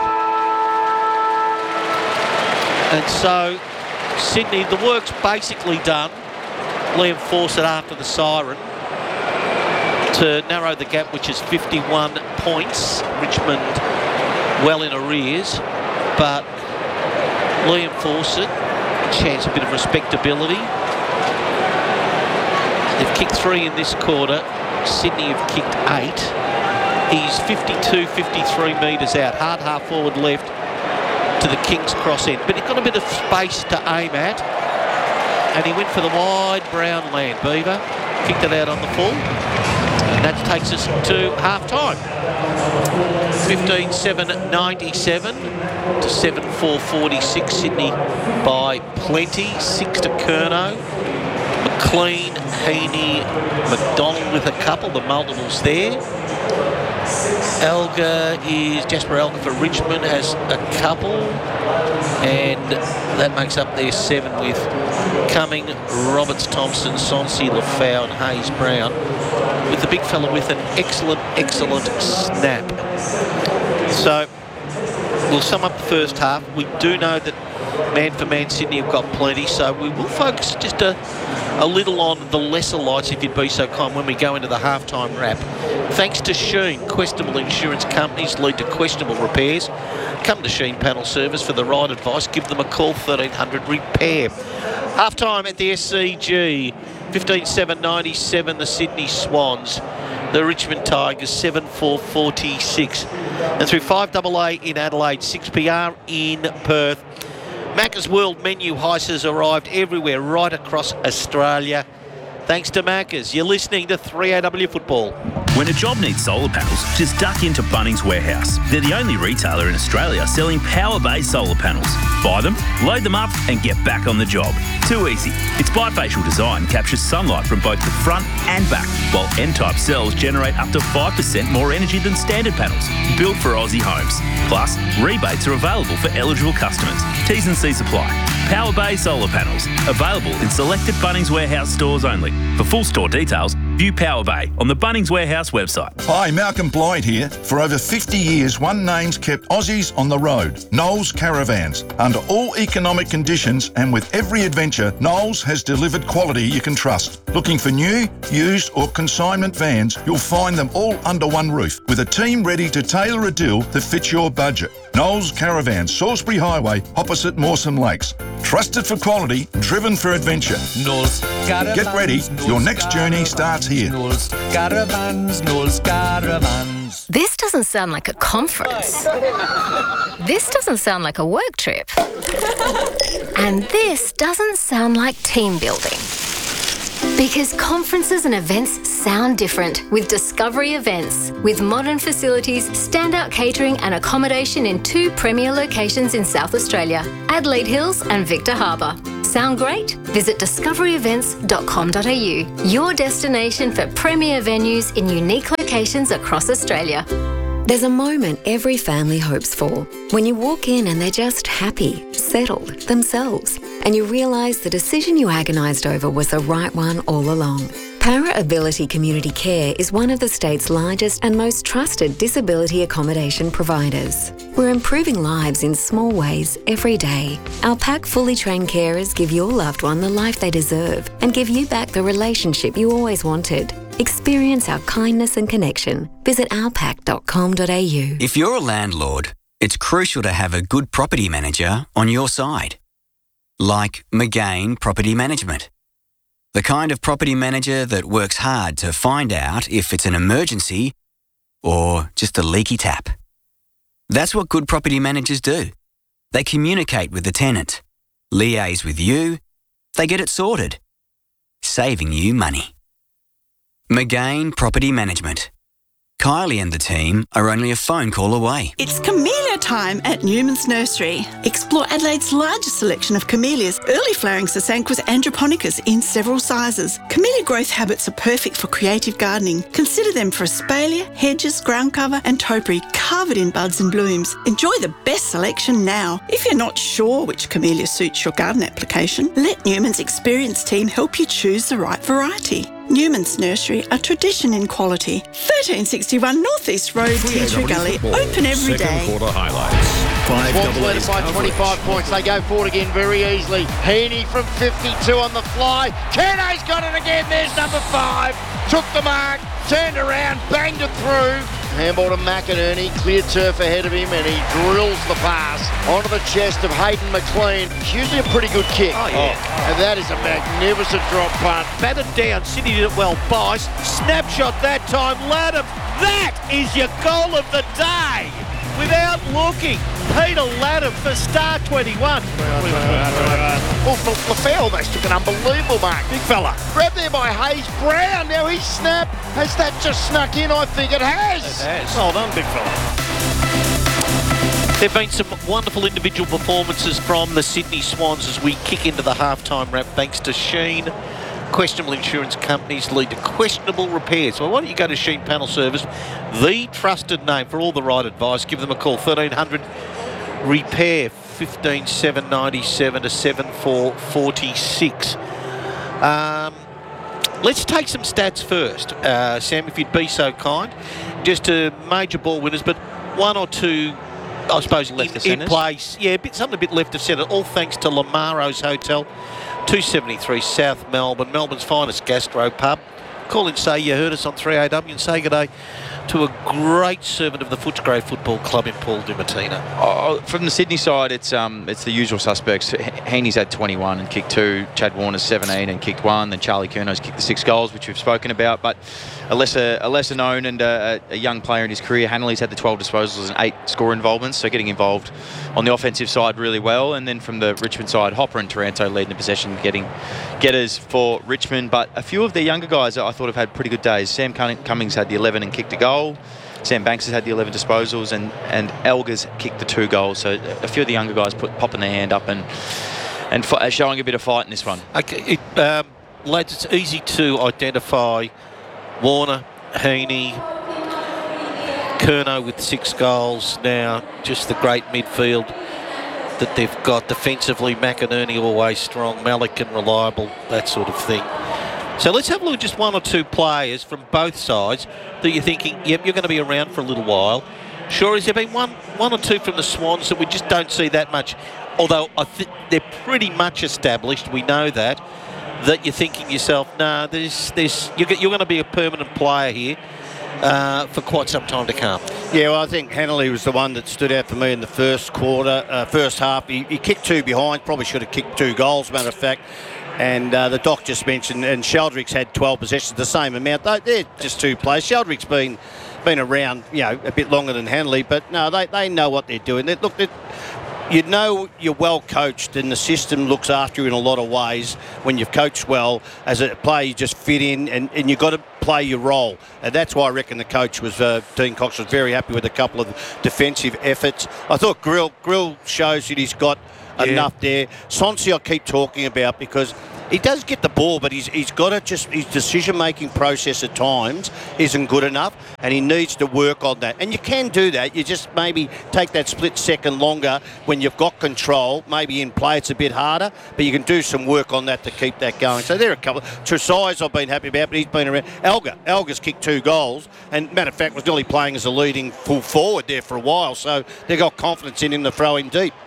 And so Sydney, the work's basically done. Liam Fawcett after the siren to narrow the gap, which is fifty-one points. Richmond well in arrears, but Liam Fawcett, chance a bit of respectability. They've kicked three in this quarter. Sydney have kicked eight. He's fifty-two, fifty-three metres out. Hard half forward left to the King's cross end. But he's got a bit of space to aim at. And he went for the wide brown land. Beaver kicked it out on the full. And that takes us to half-time. fifteen seven ninety-seven to seven four forty-six. Sydney by plenty. Six to Curnow. McLean, Heaney, McDonald with a couple, the multiples there. Elgar is, Jasper Elgar for Richmond has a couple, and that makes up their seven with Cumming, Roberts, Thompson, Sonsi, Lafau and Hayes Brown, with the big fella with an excellent, excellent snap. So we'll sum up the first half. We do know that man for man Sydney have got plenty, so we will focus just a, a little on the lesser lights, if you'd be so kind, when we go into the halftime wrap. Thanks to Sheen, questionable insurance companies lead to questionable repairs. Come to Sheen Panel Service for the right advice. Give them a call, thirteen hundred repair. Halftime at the S C G, fifteen seven ninety-seven, the Sydney Swans. The Richmond Tigers, seven four forty-six. And through five A A in Adelaide, six P R in Perth. Macca's World Menu Heist has arrived everywhere right across Australia. Thanks to Macca's. You're listening to three A W Football. When a job needs solar panels, just duck into Bunnings Warehouse. They're the only retailer in Australia selling power-based solar panels. Buy them, load them up and get back on the job. Too easy. Its bifacial design captures sunlight from both the front and back, while N-type cells generate up to five percent more energy than standard panels. Built for Aussie homes. Plus, rebates are available for eligible customers. T's and C's apply. Power Bay Solar Panels. Available in selected Bunnings Warehouse stores only. For full store details, view Power Bay on the Bunnings Warehouse website. Hi, Malcolm Blyde here. For over fifty years, one name's kept Aussies on the road. Knowles Caravans. Under all economic conditions and with every adventure, Knowles has delivered quality you can trust. Looking for new, used or consignment vans, you'll find them all under one roof with a team ready to tailor a deal that fits your budget. Knowles Caravans, Salisbury Highway, opposite Mawson Lakes. Trusted for quality, driven for adventure. Knowles Caravans. Get ready, your next journey starts here. Knowles Caravans, Knowles Caravans. This doesn't doesn't sound like a conference. This doesn't sound like a work trip. And this doesn't sound like team building. Because conferences and events sound different with Discovery Events. With modern facilities, standout catering and accommodation in two premier locations in South Australia, Adelaide Hills and Victor Harbour. Sound great? Visit discovery events dot com dot a u, your destination for premier venues in unique locations across Australia. There's a moment every family hopes for, when you walk in and they're just happy, settled, themselves, and you realise the decision you agonised over was the right one all along. Para Ability Community Care is one of the state's largest and most trusted disability accommodation providers. We're improving lives in small ways every day. Our pack fully trained carers give your loved one the life they deserve and give you back the relationship you always wanted. Experience our kindness and connection. Visit our pack dot com dot a u. If you're a landlord, it's crucial to have a good property manager on your side. Like McGain Property Management. The kind of property manager that works hard to find out if it's an emergency or just a leaky tap. That's what good property managers do. They communicate with the tenant, liaise with you, they get it sorted, saving you money. McGain Property Management. Kylie and the team are only a phone call away. It's camellia time at Newman's Nursery. Explore Adelaide's largest selection of camellias, early flowering Sasanquas androponicas in several sizes. Camellia growth habits are perfect for creative gardening. Consider them for espalier, hedges, ground cover and topiary covered in buds and blooms. Enjoy the best selection now. If you're not sure which camellia suits your garden application, let Newman's experienced team help you choose the right variety. Newman's Nursery, a tradition in quality. thirteen sixty-one North East Road, Tea Tree Gully, open every day. Second quarter highlights. Five Swans double led A's by twenty-five points. They go forward again very easily. Heaney from fifty-two on the fly. Keno's got it again. There's number five. Took the mark, turned around, banged it through. Handball to McInerney, clear turf ahead of him, and he drills the pass onto the chest of Hayden McLean. It's usually a pretty good kick. Oh, yeah. Oh, and that is a magnificent drop punt. Batted down, Sydney did it well. Bice, snapshot that time. Latham, that is your goal of the day. Without looking, Peter Latham for star twenty-one. Oh, Lafayette almost took an unbelievable mark. Big fella. Grabbed there by Hayes Brown. Now he snap. Has that just snuck in? I think it has. It has. Well done, big fella. There have been some wonderful individual performances from the Sydney Swans as we kick into the halftime wrap thanks to Sheen. Questionable insurance companies lead to questionable repairs. So why don't you go to Sheen Panel Service, the trusted name for all the right advice. Give them a call, thirteen hundred repair, fifteen seven ninety-seven to seven four forty-six. Um, let's take some stats first, uh, Sam, if you'd be so kind. Just to major ball winners, but one or two, I suppose, Left in, of in place. Yeah, a bit, something a bit left of centre, all thanks to Lamaro's Hotel. two seventy-three South Melbourne, Melbourne's finest gastro pub. Call and say you heard us on three A W and say good day to a great servant of the Footscray Football Club in Paul Dimartina. Oh, from the Sydney side, it's um, it's the usual suspects. Heaney's had twenty-one and kicked two. Chad Warner's seventeen and kicked one. Then Charlie Curno's kicked the six goals, which we've spoken about. But a lesser a lesser known and a, a young player in his career, Hanley's had the twelve disposals and eight score involvements, so getting involved on the offensive side really well. And then from the Richmond side, Hopper and Taranto leading the possession, getting getters for Richmond. But a few of their younger guys I thought have had pretty good days. Sam Cummings had the eleven and kicked a goal. Sam Banks has had the eleven disposals, and, and Elgers kicked the two goals. So a few of the younger guys put popping their hand up and and f- showing a bit of fight in this one. Okay, it, um, lads, it's easy to identify Warner, Heaney, Curnow with six goals now, just the great midfield that they've got defensively. McInerney always strong, Malikan reliable, that sort of thing. So let's have a look at just one or two players from both sides that you're thinking, yep, you're going to be around for a little while. Sure, has there been one one or two from the Swans that we just don't see that much? Although I think they're pretty much established, we know that, that you're thinking yourself, no, nah, there's, there's, you're, you're going to be a permanent player here uh, for quite some time to come. Yeah, well, I think Hanley was the one that stood out for me in the first quarter, uh, first half. He, he kicked two behind, probably should have kicked two goals, matter of fact. And uh, the doc just mentioned, and Sheldrick's had twelve possessions, the same amount. They, they're just two players. Sheldrick's been been around, you know, a bit longer than Hanley, but no, they, they know what they're doing. They, look, they, you know you're well coached, and the system looks after you in a lot of ways. When you've coached well, as a player, you just fit in, and, and you've got to play your role. And that's why I reckon the coach was, uh, Dean Cox was very happy with a couple of defensive efforts. I thought Grill, Grill shows that he's got Yeah. enough there. Sonsi I keep talking about because he does get the ball, but he's he's got to just, his decision-making process at times isn't good enough, and he needs to work on that. And you can do that. You just maybe take that split second longer when you've got control. Maybe in play it's a bit harder, but you can do some work on that to keep that going. So there are a couple. Tresize I've been happy about, but he's been around. Elgar, Elgar's kicked two goals, and matter of fact was nearly playing as a leading full forward there for a while. So they've got confidence in him to throw him deep.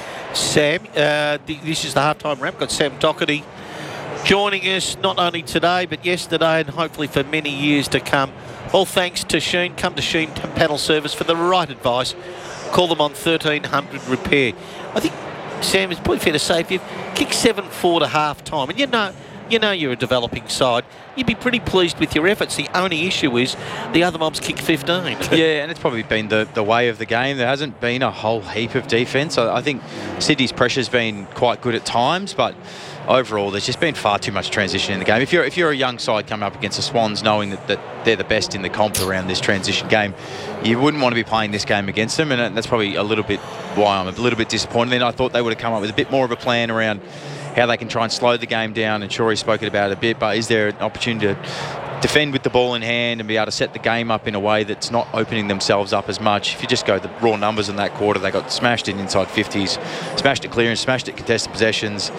Sam, uh, th- this is the halftime wrap. Got Sam Doherty joining us not only today but yesterday, and hopefully for many years to come. All thanks to Sheen. Come to Sheen Panel Service for the right advice. Call them on thirteen hundred repair. I think, Sam, it's probably fair to say if you've kicked seven four to half time, and you know you know you're a developing side, you'd be pretty pleased with your efforts. The only issue is the other mobs kick fifteen. Yeah, and it's probably been the, the way of the game. There hasn't been a whole heap of defence. I, I think Sydney's pressure's been quite good at times, but overall there's just been far too much transition in the game. If you're if you're a young side coming up against the Swans, knowing that, that they're the best in the comp around this transition game, you wouldn't want to be playing this game against them, and that's probably a little bit why I'm a little bit disappointed. Then I thought they would have come up with a bit more of a plan around how they can try and slow the game down, and Shorey spoke about it a bit, but is there an opportunity to defend with the ball in hand and be able to set the game up in a way that's not opening themselves up as much? If you just go the raw numbers in that quarter, they got smashed in inside fifties, smashed at clearance, smashed at contested possessions,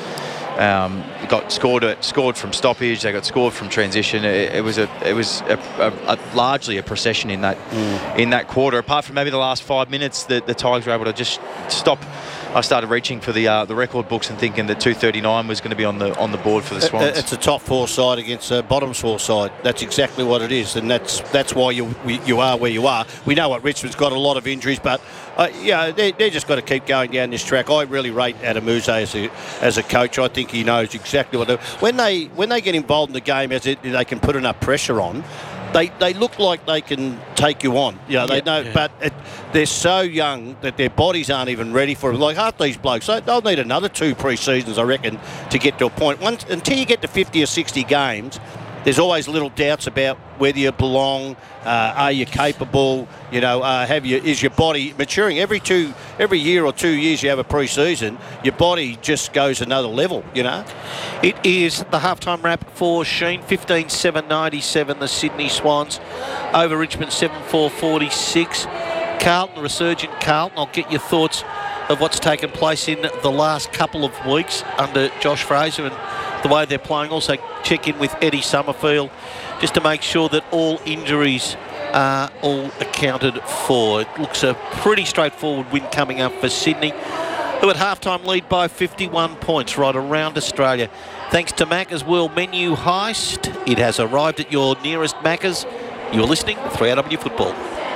um, got scored at, scored from stoppage, they got scored from transition. It, it was a it was a, a, a largely a procession in that mm. in that quarter. Apart from maybe the last five minutes, the, the Tigers were able to just stop. I started reaching for the uh, the record books and thinking that two thirty-nine was going to be on the on the board for the Swans. It's a top four side against a bottom four side. That's exactly what it is, and that's that's why you you are where you are. We know what Richmond's got a lot of injuries, but uh, yeah, they they just got to keep going down this track. I really rate Adamuse as a as a coach. I think he knows exactly what they, when they when they get involved in the game, as it, they can put enough pressure on. They they look like they can take you on, you know. They yeah, know, yeah. but it, they're so young that their bodies aren't even ready for it. Like half these blokes, they, they'll need another two pre-seasons, I reckon, to get to a point. Once until you get to fifty or sixty games, there's always little doubts about whether you belong. Uh, are you capable? You know, uh, have you is your body maturing every two every year or two years? You have a pre-season, your body just goes another level. You know. It is the halftime wrap for Sheen. fifteen seven ninety-seven, the Sydney Swans over Richmond seven four forty-six. Carlton, resurgent Carlton. I'll get your thoughts of what's taken place in the last couple of weeks under Josh Fraser and the way they're playing. Also check in with Eddie Summerfield just to make sure that all injuries are all accounted for. It looks a pretty straightforward win coming up for Sydney, who at halftime lead by fifty-one points right around Australia. Thanks to Macca's World Menu Heist. It has arrived at your nearest Macca's. You're listening to three R W Football.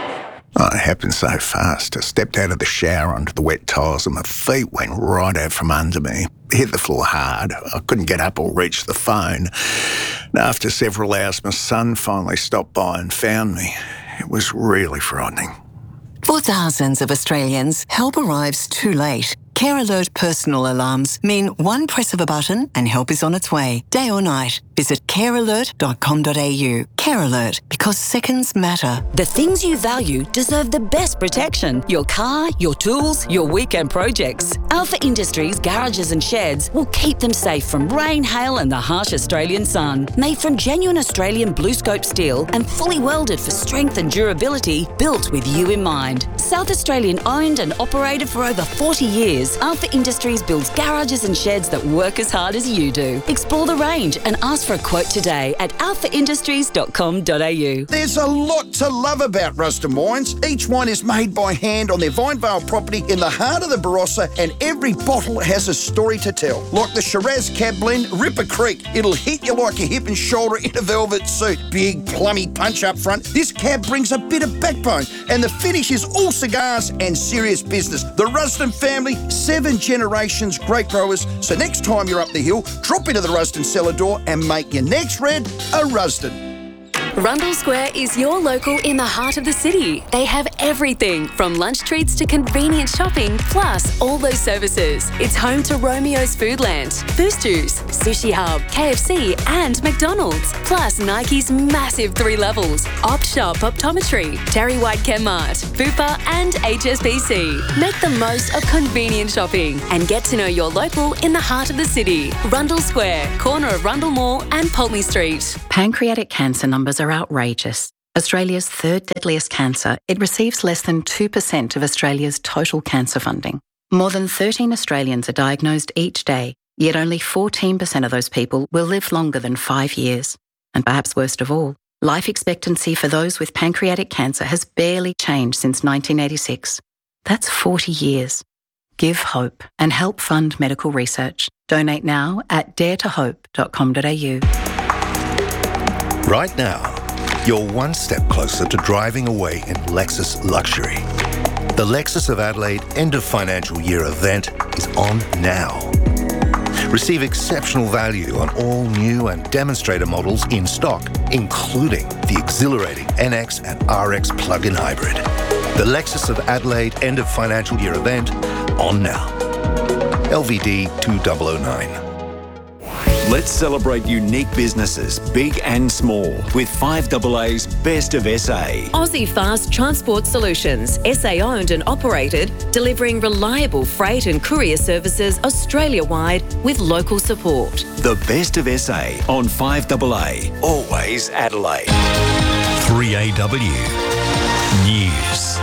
Oh, it happened so fast. I stepped out of the shower onto the wet tiles and my feet went right out from under me. Hit the floor hard. I couldn't get up or reach the phone. And after several hours, my son finally stopped by and found me. It was really frightening. For thousands of Australians, help arrives too late. Care Alert personal alarms mean one press of a button and help is on its way, day or night. Visit care alert dot com dot a u. Care Alert, because seconds matter. The things you value deserve the best protection. Your car, your tools, your weekend projects. Alpha Industries garages and sheds will keep them safe from rain, hail and the harsh Australian sun. Made from genuine Australian blue scope steel and fully welded for strength and durability, built with you in mind. South Australian owned and operated for over forty years, Alpha Industries builds garages and sheds that work as hard as you do. Explore the range and ask for a quote today at alpha industries dot com dot a u. There's a lot to love about Ruston Wines. Each wine is made by hand on their Vinevale property in the heart of the Barossa, and every bottle has a story to tell. Like the Shiraz Cab Blend, Ripper Creek. It'll hit you like a hip and shoulder in a velvet suit. Big, plummy punch up front. This cab brings a bit of backbone And the finish is all cigars and serious business. The Rusden family, seven generations grape growers. So next time you're up the hill, drop into the Rusden cellar door and make your next red a Rusden. Rundle Square is your local in the heart of the city. They have everything from lunch treats to convenient shopping, plus all those services. It's home to Romeo's Foodland, Boost Juice, Sushi Hub, K F C and McDonald's, plus Nike's massive three levels, Opt Shop Optometry, Terry White Chemmart, Bupa and H S B C. Make the most of convenient shopping and get to know your local in the heart of the city. Rundle Square, corner of Rundle Mall and Pulteney Street. Pancreatic cancer numbers are outrageous. Australia's third deadliest cancer, it receives less than two percent of Australia's total cancer funding. More than thirteen Australians are diagnosed each day, yet only fourteen percent of those people will live longer than five years. And perhaps worst of all, life expectancy for those with pancreatic cancer has barely changed since nineteen eighty-six. That's forty years. Give hope and help fund medical research. Donate now at dare to hope dot com dot a u. Right now, you're one step closer to driving away in Lexus luxury. The Lexus of Adelaide end of financial year event is on now. Receive exceptional value on all new and demonstrator models in stock, including the exhilarating N X and R X plug-in hybrid. The Lexus of Adelaide end of financial year event on now. L V D two thousand nine. Let's celebrate unique businesses, big and small, with five A A's Best of S A. Aussie Fast Transport Solutions, S A owned and operated, delivering reliable freight and courier services Australia-wide with local support. The Best of S A on five A A, always Adelaide. three A W News.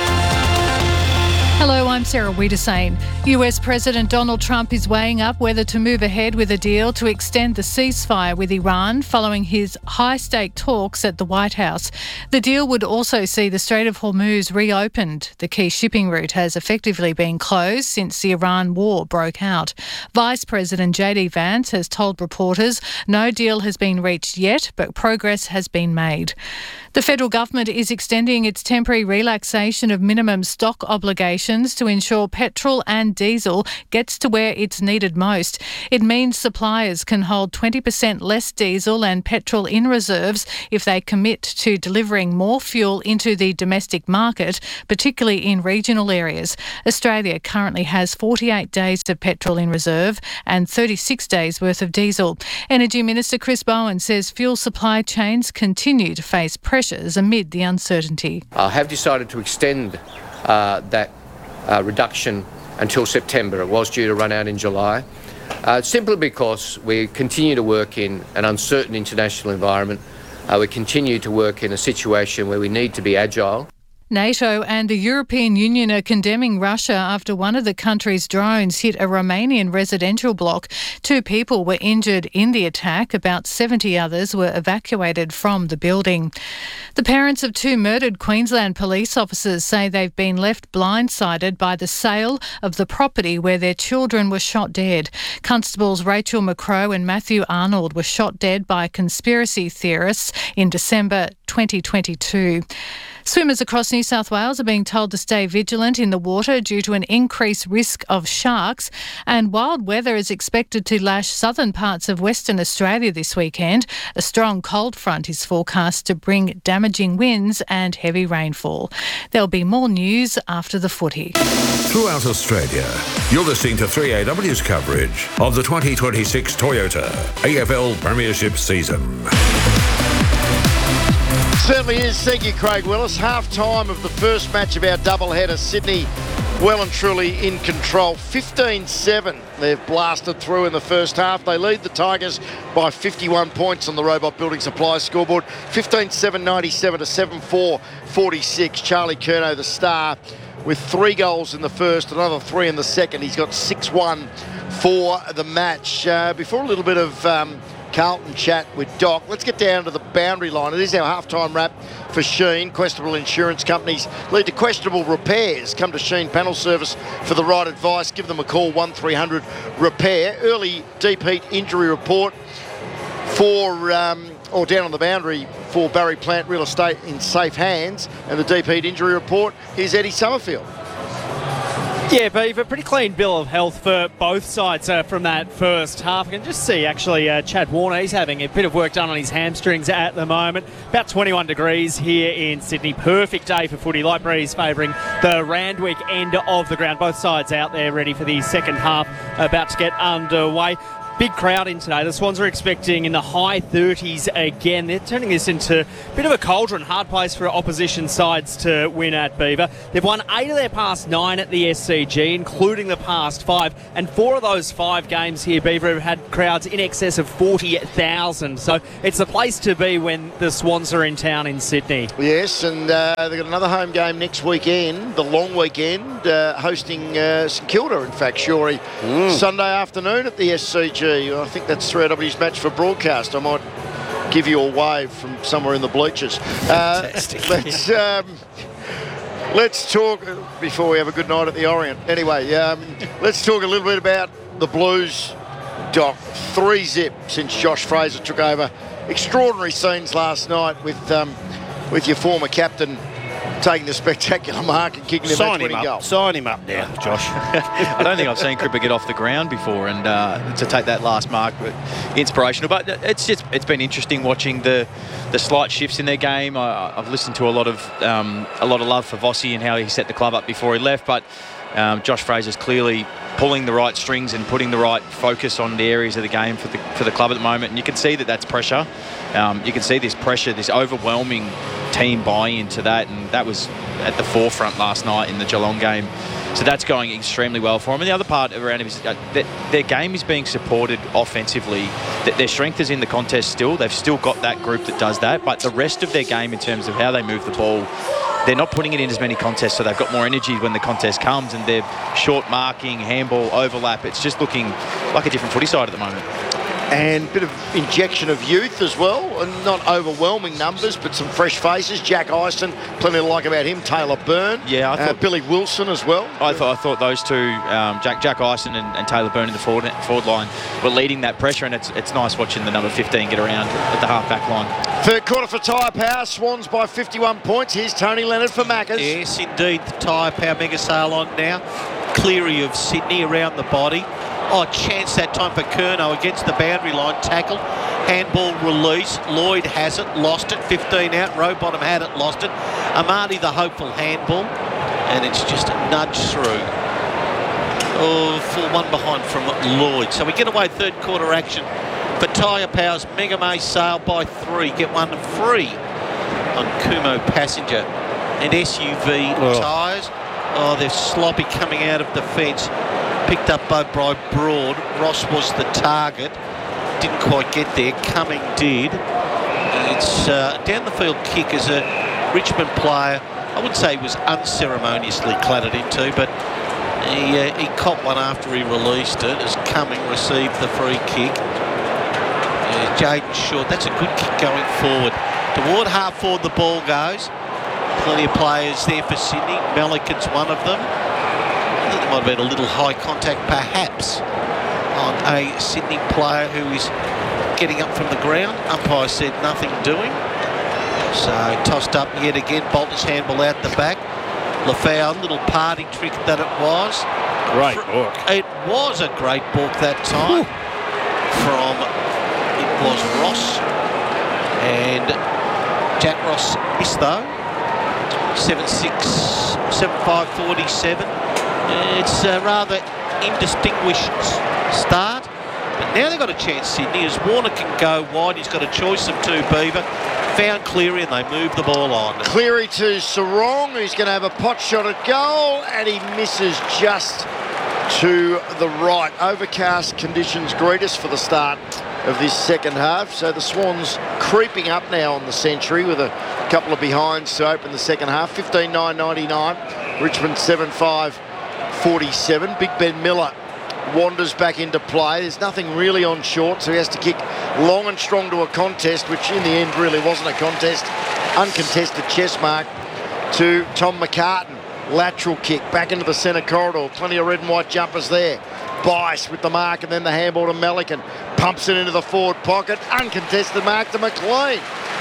Hello, I'm Sarah Wiedersane. U S President Donald Trump is weighing up whether to move ahead with a deal to extend the ceasefire with Iran following his high-stake talks at the White House. The deal would also see the Strait of Hormuz reopened. The key shipping route has effectively been closed since the Iran war broke out. Vice President J D Vance has told reporters no deal has been reached yet, but progress has been made. The federal government is extending its temporary relaxation of minimum stock obligations to ensure petrol and diesel gets to where it's needed most. It means suppliers can hold twenty percent less diesel and petrol in reserves if they commit to delivering more fuel into the domestic market, particularly in regional areas. Australia currently has forty-eight days of petrol in reserve and thirty-six days worth of diesel. Energy Minister Chris Bowen says fuel supply chains continue to face pressures amid the uncertainty. I have decided to extend uh, that Uh, reduction until September. It was due to run out in July, uh, simply because we continue to work in an uncertain international environment. Uh, we continue to work in a situation where we need to be agile. NATO and the European Union are condemning Russia after one of the country's drones hit a Romanian residential block. Two people were injured in the attack. About seventy others were evacuated from the building. The parents of two murdered Queensland police officers say they've been left blindsided by the sale of the property where their children were shot dead. Constables Rachel McCrow and Matthew Arnold were shot dead by conspiracy theorists in December twenty twenty-two. Swimmers across New South Wales are being told to stay vigilant in the water due to an increased risk of sharks, and wild weather is expected to lash southern parts of Western Australia this weekend. A strong cold front is forecast to bring damaging winds and heavy rainfall. There'll be more news after the footy. Throughout Australia, you're listening to three A W's coverage of the twenty twenty-six Toyota A F L Premiership season. Certainly is. Thank you, Craig Willis. Half time of the first match of our doubleheader. Sydney well and truly in control. fifteen seven. They've blasted through in the first half. They lead the Tigers by fifty-one points on the Robot Building Supply scoreboard. fifteen seven ninety-seven to seven four forty-six. Charlie Curnow, the star, with three goals in the first, another three in the second. He's got six one for the match. Uh, before a little bit of Um, Carlton chat with Doc. Let's get down to the boundary line. It is our halftime wrap for Sheen. Questionable insurance companies lead to questionable repairs. Come to Sheen Panel Service for the right advice. Give them a call, one three hundred repair. Early deep heat injury report for, um, or down on the boundary for Barry Plant Real Estate in safe hands. And the deep heat injury report, here's Eddie Summerfield. Yeah, Beaver, pretty clean bill of health for both sides uh, from that first half. I can just see, actually, uh, Chad Warner, he's having a bit of work done on his hamstrings at the moment. About twenty-one degrees here in Sydney. Perfect day for footy. Light breeze favouring the Randwick end of the ground. Both sides out there ready for the second half, about to get underway. Big crowd in today. The Swans are expecting in the high thirties again. They're turning this into a bit of a cauldron, hard place for opposition sides to win at, Beaver. They've won eight of their past nine at the S C G, including the past five. And four of those five games here, Beaver, have had crowds in excess of forty thousand. So it's the place to be when the Swans are in town in Sydney. Yes, and uh, they've got another home game next weekend, the long weekend, uh, hosting uh, St Kilda, in fact, Shorey, mm. Sunday afternoon at the S C G. I think that's three A W's match for broadcast. I might give you a wave from somewhere in the bleachers. Uh, let's um, let's talk before we have a good night at the Orient. Anyway, um, let's talk a little bit about the Blues. Doc, three zip since Josh Fraser took over. Extraordinary scenes last night with um, with your former captain taking the spectacular mark and kicking the match-winning goal. Sign him up now, Josh. I don't think I've seen Cripper get off the ground before, and uh, to take that last mark, but inspirational. But it's just it's been interesting watching the the slight shifts in their game. I, I've listened to a lot of um, a lot of love for Vossi and how he set the club up before he left, but um, Josh Fraser's clearly pulling the right strings and putting the right focus on the areas of the game for the for the club at the moment. And you can see that that's pressure. Um, you can see this pressure, this overwhelming team buy-in to that, and that was at the forefront last night in the Geelong game. So that's going extremely well for them. And the other part around him is that their game is being supported offensively. Their strength is in the contest still. They've still got that group that does that, but the rest of their game in terms of how they move the ball, they're not putting it in as many contests, so they've got more energy when the contest comes, and they're short marking, handball, overlap. It's just looking like a different footy side at the moment. And a bit of injection of youth as well, and not overwhelming numbers, but some fresh faces. Jack Ison, plenty to like about him. Taylor Byrne, yeah, I thought, uh, Billy Wilson as well. I thought I thought those two, um, Jack Jack Ison and, and Taylor Byrne in the forward, forward line, were leading that pressure, and it's it's nice watching the number fifteen get around at the half back line. Third quarter for Tyre Power, Swans by fifty-one points. Here's Tony Leonard for Maccas. Yes, indeed, the Tyre Power mega sale on now. Cleary of Sydney around the body. Oh, chance that time for Curnow against the boundary line. Tackle, handball release. Lloyd has it, lost it. fifteen out. Rowbottom had it, lost it. Amadi the hopeful handball, and it's just a nudge through. Oh, full one behind from Lloyd. So we get away third quarter action for Tyre Power's Mega May sale by three. Get one free on Kumo Passenger and S U V oh. tyres. Oh, they're sloppy coming out of the fence. Picked up by Broad. Ross was the target. Didn't quite get there. Cumming did. It's uh, down the field kick as a Richmond player. I would say he was unceremoniously clattered into, but he, uh, he caught one after he released it as Cumming received the free kick. Uh, Jaden Short, that's a good kick going forward. Toward half forward the ball goes. Plenty of players there for Sydney. Melican's one of them. I think there might have been a little high contact perhaps on a Sydney player who is getting up from the ground. Umpire said nothing doing. So tossed up yet again. Bolter's handball out the back. Lafau, little party trick that it was. Great book. It was a great book that time. Ooh. From, it was Ross. And Jack Ross missed though. seven six, seven five forty-seven. It's a rather indistinguished start, but now they've got a chance, Sydney, as Warner can go wide. He's got a choice of two, Beaver. Found Cleary and they move the ball on. Cleary to Sarong, who's going to have a pot shot at goal, and he misses just to the right. Overcast conditions greet us for the start of this second half, so the Swans creeping up now on the century with a couple of behinds to open the second half. fifteen nine ninety-nine, Richmond seven five forty-seven. Big Ben Miller wanders back into play. There's nothing really on short, so he has to kick long and strong to a contest, which in the end really wasn't a contest. Uncontested chest mark to Tom McCartan. Lateral kick back into the centre corridor. Plenty of red and white jumpers there. Bice with the mark and then the handball to Melican. Pumps it into the forward pocket. Uncontested mark to McLean.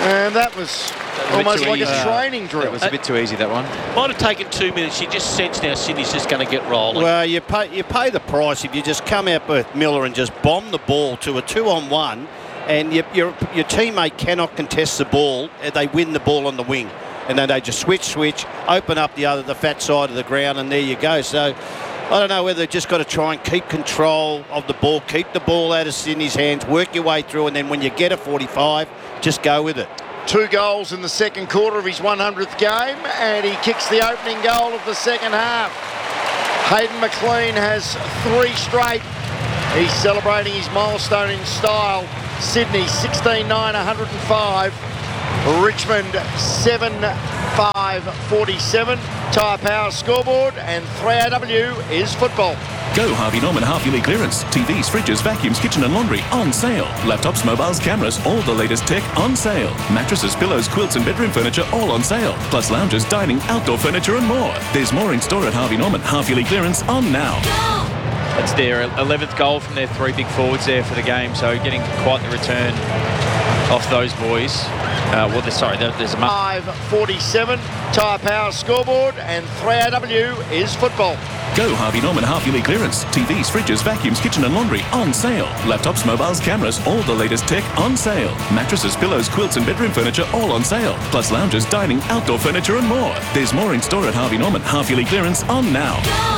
And that was almost like a training drill. It was a bit too easy, that one. Might have taken two minutes. You just sense now Sydney's just going to get rolling. Well, you pay you pay the price if you just come out with Miller and just bomb the ball to a two-on-one, and your your your teammate cannot contest the ball. They win the ball on the wing, and then they just switch, switch, open up the other the fat side of the ground, and there you go. So I don't know whether they've just got to try and keep control of the ball, keep the ball out of Sydney's hands, work your way through, and then when you get a forty-five, just go with it. Two goals in the second quarter of his one hundredth game, and he kicks the opening goal of the second half. Hayden McLean has three straight. He's celebrating his milestone in style. Sydney sixteen nine one hundred five. Richmond seven five forty-seven. Tyre Power scoreboard, and three A W is football. Go Harvey Norman half-yearly clearance. T Vs, fridges, vacuums, kitchen and laundry on sale. Laptops, mobiles, cameras, all the latest tech on sale. Mattresses, pillows, quilts and bedroom furniture all on sale. Plus lounges, dining, outdoor furniture and more. There's more in store at Harvey Norman half-yearly clearance on now. That's their eleventh goal from their three big forwards there for the game, so getting quite the return off those boys. Uh, well, there's, sorry, there, there's a... five forty-seven, Tyre Power scoreboard, and three A W is football. Go Harvey Norman half-yearly clearance. T Vs, fridges, vacuums, kitchen and laundry on sale. Laptops, mobiles, cameras, all the latest tech on sale. Mattresses, pillows, quilts and bedroom furniture all on sale. Plus lounges, dining, outdoor furniture and more. There's more in store at Harvey Norman half-yearly clearance on now.